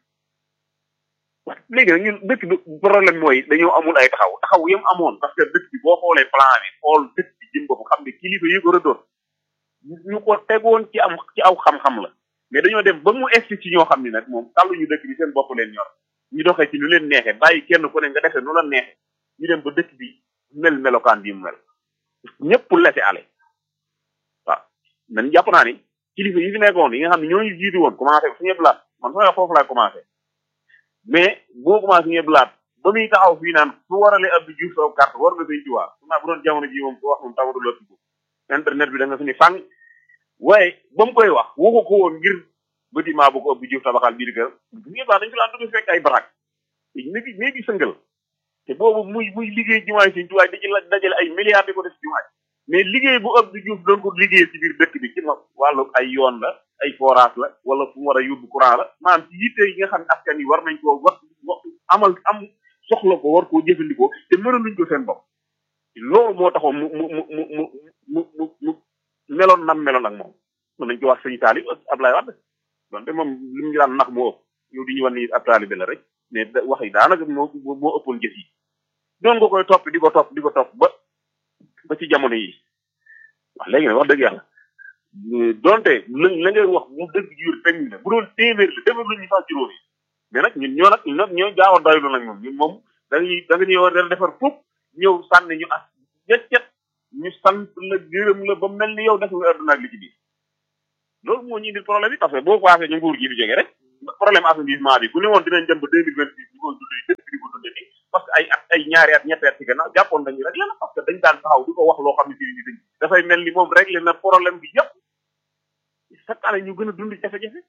léegi nag ñun dëkk bi problème mooy dañoo amul ay taxaw taxaw yam amoon parce que dëkk bi boo xoolee plan bi xool dëkk bi jëm bopp xam ne kilifa yi ko rëddoon ñu ko tegoon ci am ci aw xam-xam la mais dañoo dem ba mu egsi ci ñoo xam ni nag moom tàlluñu dëkk bi seen bopp leen ñor ñu doxee ci lu leen neexee bàyyi kenn ku ne nga defee nu la neexee ñu dem ba dëkk bi mel melokaan bi mu mel ñëpp laisser aller waaw man jàpp naa ni kilifa yi fi nekkoon yi nga xam ne ñooñu jiitu woon commencé suñu blaat man sama foofu laay commencé mais boo commencé suñu blaat ba muy taxaw fii naan su waralee Abdou Diouf saw carte war nga say jiwaa su naa bu doon jamono ji moom ko wax moom tawatu lottu ko internet bi da nga fi ni fang waaye ba mu koy wax waxu ko woon ngir bâtiment bu ko Abdou Diouf tabaxal biir kër suñu blaat dañu fi daan dugg fekk ay barak néegi néegi sëngal te boobu muy muy liggéey jumaay Sëñ Tuubaa di ci la dajale ay milliards di ko def jumaay mais liggéey bu Abdou Diouf doon ko liggéey ci biir dëkk bi ci ma wàllu ay yoon la ay forage la wala fu mu war a yóbbu courant la maanaam ci yitte yi nga xam ne askan yi war nañ koo wax amal am soxla ko war koo jëfandikoo te mënaluñ ko seen bopp loolu moo taxoon mu mu mu mu mu mu mu mu meloon nam meloon ak moom mën nañ ko wax sëñ Taalib Ablaye Wade donte moom li mu daan nax moo ëpp yow di ñu wan ni ab taalibe la rek mais wax yi daanaka moo moo ëppoon jëf yi doon nga koy topp di ko topp di ko topp ba ba ci jamono yi wax léegi nag wax dëgg yàlla donte la la ngay wax mu dëgg jur technique la bu doon téeméer la defar lu ñu sax juróom yi mais nag ñun ñoo nag nag ñoo gaaw a doylu nag moom ñun moom dañuy da nga ñuy war a defar foofu ñëw sànni ñu as ñett ñu sant la gërëm la ba mel ni yow def nga adduna ak li ci biir loolu moo ñu indil problème yi parce que boo passé ñu nguur gi fi jógee rek problème assainissement bi bu ne woon dinañ dem ba deux mille vingt six ñu koy dundee dëkk di ko dundee nii parce que ay at ay ñaari at ñetti at ci gannaaw jàppoon nañu rek la parce que dañ daan taxaw di ko wax loo xam ne si ni dañ dafay mel ni moom réglé na problème bi yëpp chaque année ñu gën a dund jafe-jafe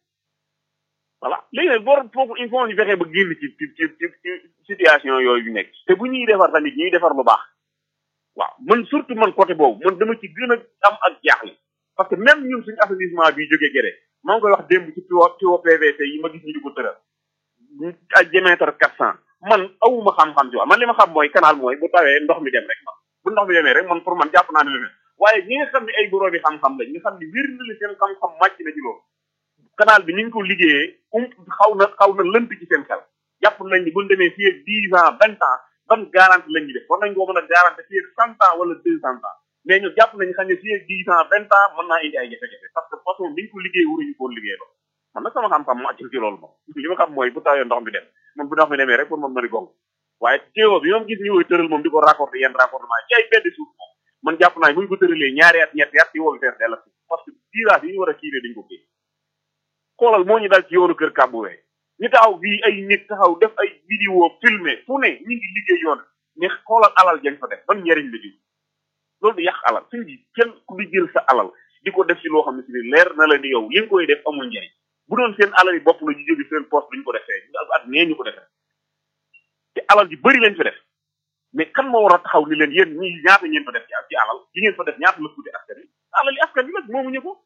voilà léegi nag boo foofu il faut ñu fexe ba génn ci ci ci ci situation yooyu yu nekk te bu ñuy defar tamit ñuy defar lu baax waaw man surtout man côté boobu man dama ci gën a am ak jaaxle parce que même ñun suñu assainissement bi jógee gere maa ngi koy wax démb ci tuyau tuyau P V C yi ma gis ñu di ko tëral ay diamètre quatre cent man awuma xam-xam ci wax man li ma xam mooy canal mooy bu tawee ndox mi dem rek man bu ndox mi demee rek man pour man jàpp naa ne leneen waaye ñi nga xam ne ay borom bi xam-xam lañ nga xam ne wér na li seen xam-xam màcc na ci loolu canal bi ni ñu ko liggéeyee um xaw na xaw na lënt ci seen xel jàpp nañ ni buñ demee fii ak dix ans vingt ans ban garantie lañ ñu def war nañ koo mën a garantie fii ak cent ans wala deux cent ans mais ñu jàpp nañ xam ne fii ak dix ans vingt ans mën naa indi ay jafe-jafe parce que façon bi ñu ko liggéey waruñu koo liggéey loolu man nag sama xam-xam màcc ci loolu moom li ma xam mooy bu tawee ndox mi dem man bu ndox mi demee rek pour moom mën a gong waaye teewoo bi moom gis ñu koy tëral moom di ko raccordé yenn raccordement ci ay bedd suuf moom man jàpp naa bu ñu ko tëralee ñaari at ñetti at ci woo bi fees dell suuf parce que tirage yi ñu war a kiiree dañ ko kii xoolal moo ñu dal ci yoonu kër Kàbbuwee ñu taxaw fii ay nit taxaw def ay vidéo filmé fu ne ñu ngi liggéey yoon ne xoolal alal jañ fa def ban njëriñ la ji loolu du yàq alal suñ ji kenn ku di jël sa alal di ko def ci loo xam ne si ni leer na la ni yow li nga koy def amul njëriñ bu doon seen alal yi bopp la ñu jóge seen poste duñ ko defee at nee ñu ko defee te alal ji bëri lañ fa def mais kan moo war a taxaw ni leen yéen ñi ñaata ngeen fa def ci ci alal li ngeen fa def ñaata la tuuti askan wi alal yi askan wi nag moomuñu ko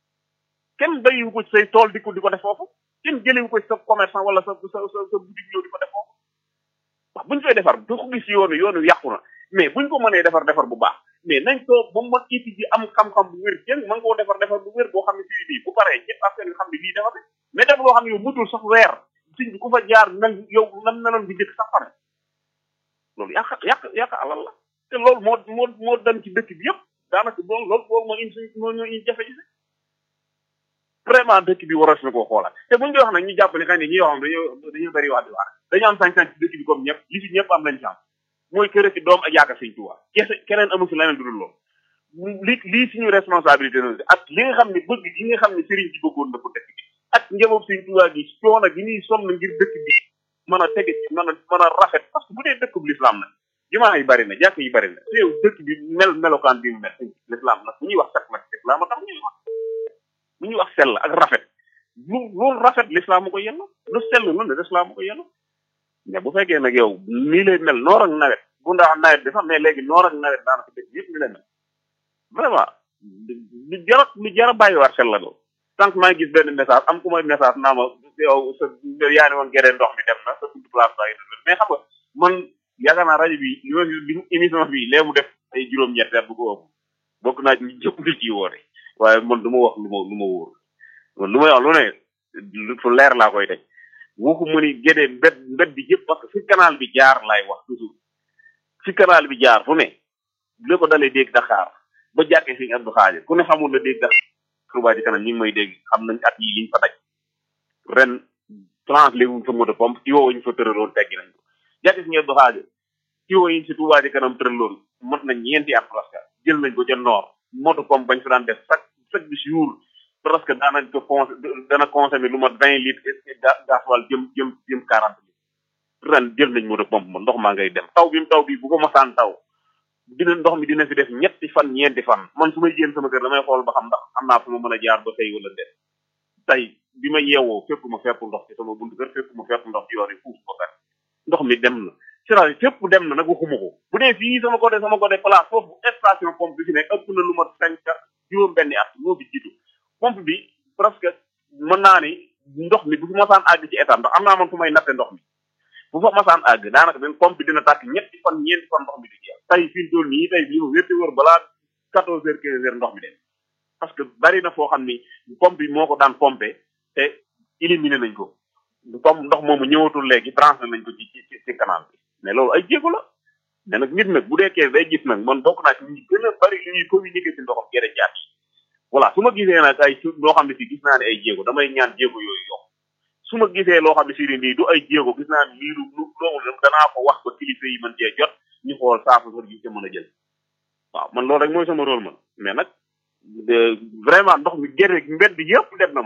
kenn bayiwu ko ci say tool di ko di ko def foofu kenn jëlewu ko ci sa commerçant wala sa sa sa sa boutique ñëw di ko def foofu wax buñ fay defar du ko gis yoonu yoonu yàqu na mais buñ ko mënee defar defar bu baax mais nañ ko ba mu mën étudier am xam-xam bu wér jëng mën koo defar defar bu wér boo xam ne si lii bu paree ñëpp askan wi xam ne lii defar mais def loo xam ne yow mutul sax weer siñ bi ku fa jaar mel yow nam meloon bi njëkk sax pare loolu yàq yàq yàq alal la te loolu moo moo moo dem ci dëkk bi yëpp daanaka loolu loolu loolu moo indi suñ moo ñoo indi jafe-jafe vraiment dëkk bi waroon na koo xoolaat te buñ koy wax nag ñu jàpp ne xëy na ñi yoo xam dañoo dañoo bëri waa di waar dañu am sañ-sañ ci dëkk bi comme ñëpp li fi ñëpp am lañ ci am mooy kër ci doom ak yaakaar sëñ Tuubaa kese keneen amu fi leneen du dul loolu li lii suñu responsabilité na ak li nga xam ne bëgg gi nga xam ne sëriñ bi bëggoon na ko dëkk bi ak njaboot sëñ Tuubaa gi coono gi ñuy sonn ngir dëkk bi mën a tege ci mën a mën a rafet parce que bu dee dëkk bi l'islam nag jumaa yi bari na jàkk yi bari na te yow dëkk bi mel melokaan bi mu mel l'islam nag bu ñuy wax sax nag l'islam a tax ñuy wax bu ñuy wax sell ak rafet lu loolu rafet l'islam ko yenn lu sell lu ne l'islam ko yenn mais bu fekkee nag yow nii lay mel noor ak nawet bu ndax nawet bi sax mais léegi noor ak nawet daanaka dëkk yëpp ni lay mel vraiment lu jara lu jara bàyyiwaat xel la loolu tant maa ngi gis benn message am ku may message naa ma yow sa yaa ne woon geree ndox mi dem na sa buntu place baa ngi mais xam nga man yaakaar naa rajo bi li ma li émission bi lee mu def ay juróom-ñett at bu ko ëpp bokk naa ci ñu jëpp di ci woote waaye man du ma wax lu ma lu ma wóor man lu may wax lu ne fu leer laa koy teg waxu mu ni gédee mbed mbed bi yëpp parce que fi canal bi jaar laay wax toujours fi canal bi jaar fu ne li ko dalee dégg Dakar ba jàkkee Sëñ Abdou Xaadir ku ne xamul na dégg Dakar Touba ci kanam ñi ngi may dégg xam nañ at yi liñ fa daj ren translé wuñ fa moto pompe ci woo ñu fa tëraloon teggi nañ ko jàkkee Sëñ Abdou Xaadir ci woo yi ci Touba ci kanam tëraloon mot nañ ñeenti at presque jël nañ ko ca noor moto pompe bañ fa daan def chaque chaque bis jour presque daanañ ko con dana consommer lu mat vingt litres gasoil jëm jëm jëm quarante litres ren jël nañ moto pompe ma ndox maa ngay dem taw bi mu taw bi bu ko masaan taw dina ndox mi dina fi def ñetti fan ñeenti fan man su may jéem sama kër damay xool ba xam ndax am naa fu ma mën a jaar ba tey wala déet tey bi ma yeewoo fépp ma fépp ndox ci sama buntu kër fépp ma fépp ndox ci yoon yi fuuf ba kat ndox mi dem na c'est-à-dire fépp dem na nag waxuma ko bu dee fii sama côté sama côté place foofu station pompe bi fi nekk ëpp na lu mat cinq juróom benni at moo fi jiitu pompe bi presque mën naa ni ndox mi bu fi masaan àgg ci état ndax am naa man fu may natte ndox mi bu fa masaan àgg daanaka benn pompe bi dina tàkk ñetti fan ñeenti fan ndox mi di jeex tey fii tool nii tey bii ma wérti wër balaa quatorze heures quinze heures ndox mi dem parce que bari na foo xam ni pompe bi moo ko daan pompe te éliminé nañ ko pompe ndox moomu ñëwatul léegi transféré nañ ko ci ci ci canal bi mais loolu ay jéego la mais nag nit nag bu deekee day gis nag man bokk naa ci ñi gën a bari li ñuy communiquer ci ndoxam gere jaat yi voilà su ma gisee nag ay su loo xam ne si gis naa ne ay jéego damay ñaan jéego yooyu yokk su ma gisee loo xam ne si nii du ay jéego gis naa ne lii lu lu loolu danaa ko wax ba kilifa yi mën cee jot ñu xool saafara gi ca mën a jël waaw man loolu rek mooy sama rôle man mais nag vraiment ndox mi gerte mbedd yëpp dem na moom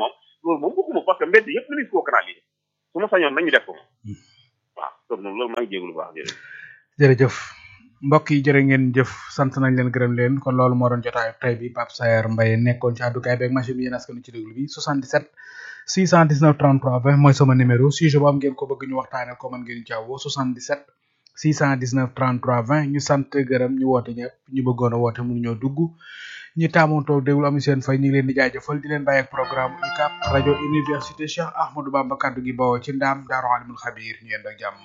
loolu moom bëgguma parce que mbedd yëpp mënees koo canaliser su ma sañoon nañu def ko waaw kon moom loolu maa ngi jégalu baax jërëjëf. jërëjëf mbokk yi jërë ngeen jëf sant nañ leen gërëm leen kon loolu moo doon jotaay tey bi Pape Saer Mbaye nekkoon ci àddukaay beeg machine bi yéen askan ci déglu bi soixante-dix-sept six cent dix-neuf trente-trois vingt mooy sama numéro sujet bu am ngeen ko bëgg ñu waxtaane ko mën ngeen jaww soixante-dix-sept six cent dix-neuf trente-trois vingt ñu sant gërëm ñu woote ñëpp ñu bëggoon a woote mënu ñoo dugg ñi taamoon toog déglu amu seen fay ñu ngi leen di jaajëfal di leen bàyyi ak programme U C A B rajo université Cheikh Ahmadou Bamba kaddu gi bawoo ci ndaam Daaru Alimul Xabiir ñu yend ak jàmm.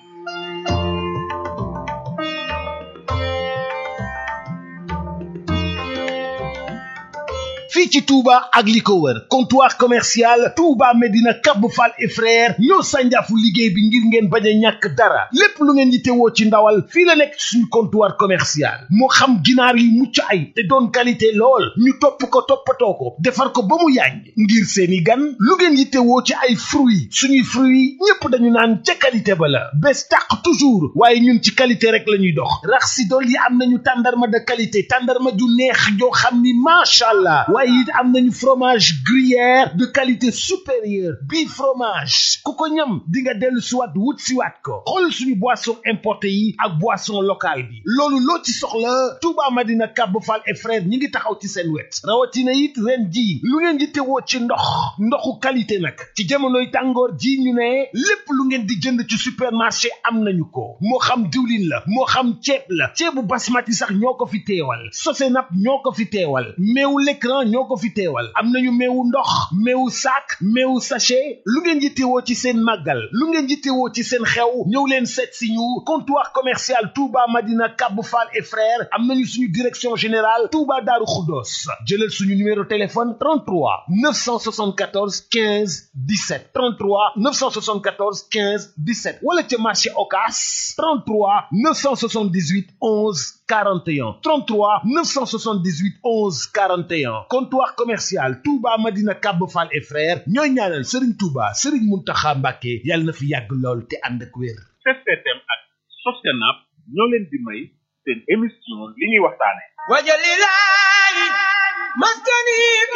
fii ci Touba ak li ko wër comptoir commercial Touba Medina Cap Fall et frère ñoo sànjaafu liggéey bi ngir ngeen bañ a ñàkk dara lépp lu ngeen yittewoo ci ndawal fii la nekk suñu comptoir commercial moo xam ginaar yi mucc ay te doon qualité lool ñu topp ko toppatoo ko defar ko ba mu yàññ ngir seeni gan lu ngeen yittewoo ci ay fruits suñuy fruits ñépp dañu naan ca qualité ba la bés tàq toujours waaye ñun ci qualité rek la ñuy dox rax si dool yi am nañu tàndarma de qualité tàndarma ju neex joo xam ni macha allah waaye it am nañu fromage gruyère de qualité supérieure bii fromage ku ko ñam di nga dellu siwaat wut siwaat ko xool suñu boisson importé yi ak boisson locale bi loolu loo ci soxla Touba Madina Cap Fall et frère ñi ngi taxaw ci seen wet rawatina it ren ji lu ngeen di tewoo ci ndox ndoxu qualité nag ci jamonoy tàngoor ji ñu ne lépp lu ngeen di jënd ci supermarché am nañu ko moo xam diwlin la moo xam ceeb la ceebu basmati sax ñoo ko fi teewal Sosenap ñoo ko fi teewal meewu l'écran ñoo ko fi teewal am nañu meewu ndox meewu sac meewu sachet lu ngeen yittewoo ci seen màggal lu ngeen yittewoo ci seen xew ñëw leen seet si ñu comptoir commercial Touba Madina Cap Fall et frères am nañu suñu direction générale Touba Darou Khoudoss jëlal suñu numéro téléphone trente-trois neuf cent soixante-quatorze quinze dix-sept trente-trois neuf cent soixante-quatorze quinze dix-sept wala ca marché Ocass trente-trois neuf cent soixante-dix-huit onze quarante et un trente-trois neuf cent soixante-dix-huit onze quarante et un comptoir commercial Touba Madina Cap Fall et frères ñooy ñaanal Serigne Touba Serigne Mountakha Mbacké yàlla na fi yàgg lool te ànd ak wér. S T M ak Sosenap ñoo leen di may seen émission li ñuy waxtaane wajalilahi maskani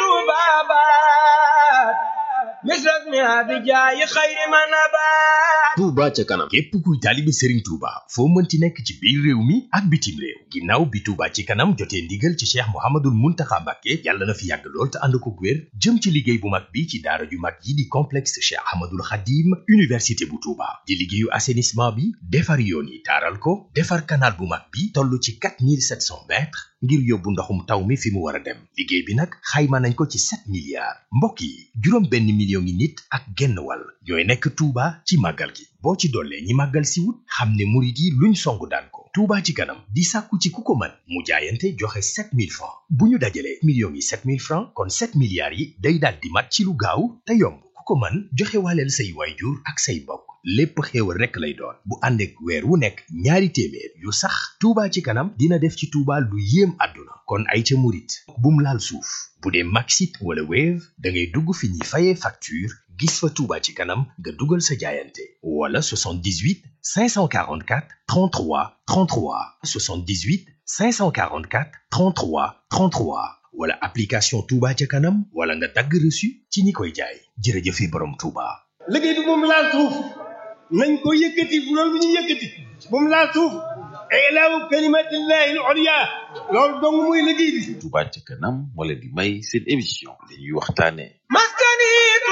tubabat misrak mi abijaayi xayri manabat Touba ca kanam képp kuy taalibe Serigne Touba foo mënti nekk ci biir réew mi ak bitim réew ginnaaw bi Touba ci kanam jotee ndigal ci Cheikh Mouhamadoul Mountakha Mbacké yàlla na fi yàgg lool te ànd ko wér jëm ci liggéey bu mag bi ci daara ju mag yi di complexe Cheikh Ahmadoul Khadim université bu Touba di liggéeyu assainissement bi defar yoon yi taaral ko defar canal bu mag bi toll ci quatre mille sept cents mètres ngir yóbbu ndoxum taw mi fi mu war a dem liggéey bi nag xayma nañ ko ci sept milliards mbokk yi juróom benn million ngi nit ak genn wàll ñooy nekk Touba ci màggal gi boo ci dollee ñi màggal si wut xam ne murit yi luñ songu daan ko Touba ci kanam di sàkku ci ku ko mën mu jaayante joxe sept mille francs bu ñu dajalee millions yi sept mille francs kon sept milliards yi day daal di mat ci lu gaaw te yomb ku ko mën joxe waaleel say waayjur ak say mbokk lépp xéewal rekk lay doon bu ànd ak weer wu nekk ñaari téeméer yu sax Touba ci kanam dina def ci Touba lu yéem àdduna kon ay ca murit bum laal suuf bu dee Maxit wala Wave da ngay dugg fi ñuy fayee facture gis fa Touba ci kanam nga dugal sa jaayante wala soixante-dix-huit cinq cent quarante-quatre trente-trois trente-trois soixante-dix-huit cinq cent quarante-quatre trente-trois trente-trois wala application Touba ca kanam wala nga dagg reçu ci ñi koy jaay jërëjëfe borom Touba. liggéey bi moom laal suuf nañ ko yëkkati bu loolu bu ñu yëkkati moom laal suuf ilaahu kalimatillahi al-ulya loolu dong mooy liggéey bi. Touba ca kanam moo leen di may seen émission li ñuy waxtaane maskani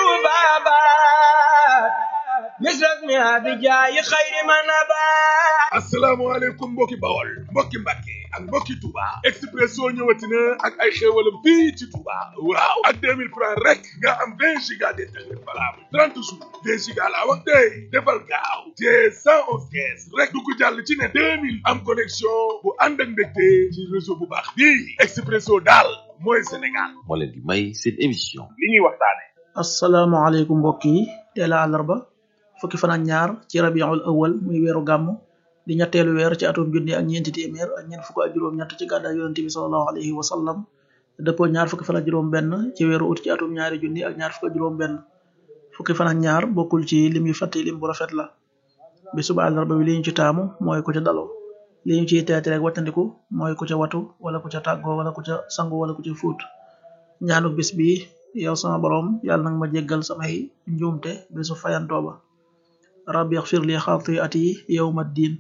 tubabat misrak mi abijaayi xayri manabat asalaamaaleykum mbokki Bawol mbokki Mbàkke ak mbokki Touba Expresso ñëwati na ak ay xéewalam fii ci Touba waaw ak deux mille francs rek nga am vingt giga d'internet valable trente jours vingt giga laa wax tey defal gaaw te cent onze caisse rek du ko jàll ci ne deux mille am connexion bu ànd ak ndégte ci réseau bu baax bii Expresso daal mooy Sénégal moo leen di may seen émission li ñuy waxtaane asalaamaaleykum mbokk yi teel a àllarba fukki fan ak ñaar ci rabiul awal muy weeru gàmm di ñetteelu weer ci atum junni ak ñeenti téeméer ak ñeent fukk ak juróom ñett ci gàddaay yonent bi sallallahu alayhi wa sallam dëppoo ñaar fukki fan ak juróom benn ci weeru ut ci atum ñaari junni ak ñaar fukk ak juróom benn fukki fan ak ñaar bokkul ci lim yu fàtte lim bu rafet la bi suba àllarba bi li ñu ci taamu mooy ku ca daloo li ñu ciy teete rek wattandiku mooy ku ca watu wala ku ca tàggoo wala ku ca sangu wala ku ca fuut ñaanu bis bi yow sama borom yàlla nag ma jéggal samay njuumte bisu fayantoo ba rabbi yaxfir li xaatiati yawma diin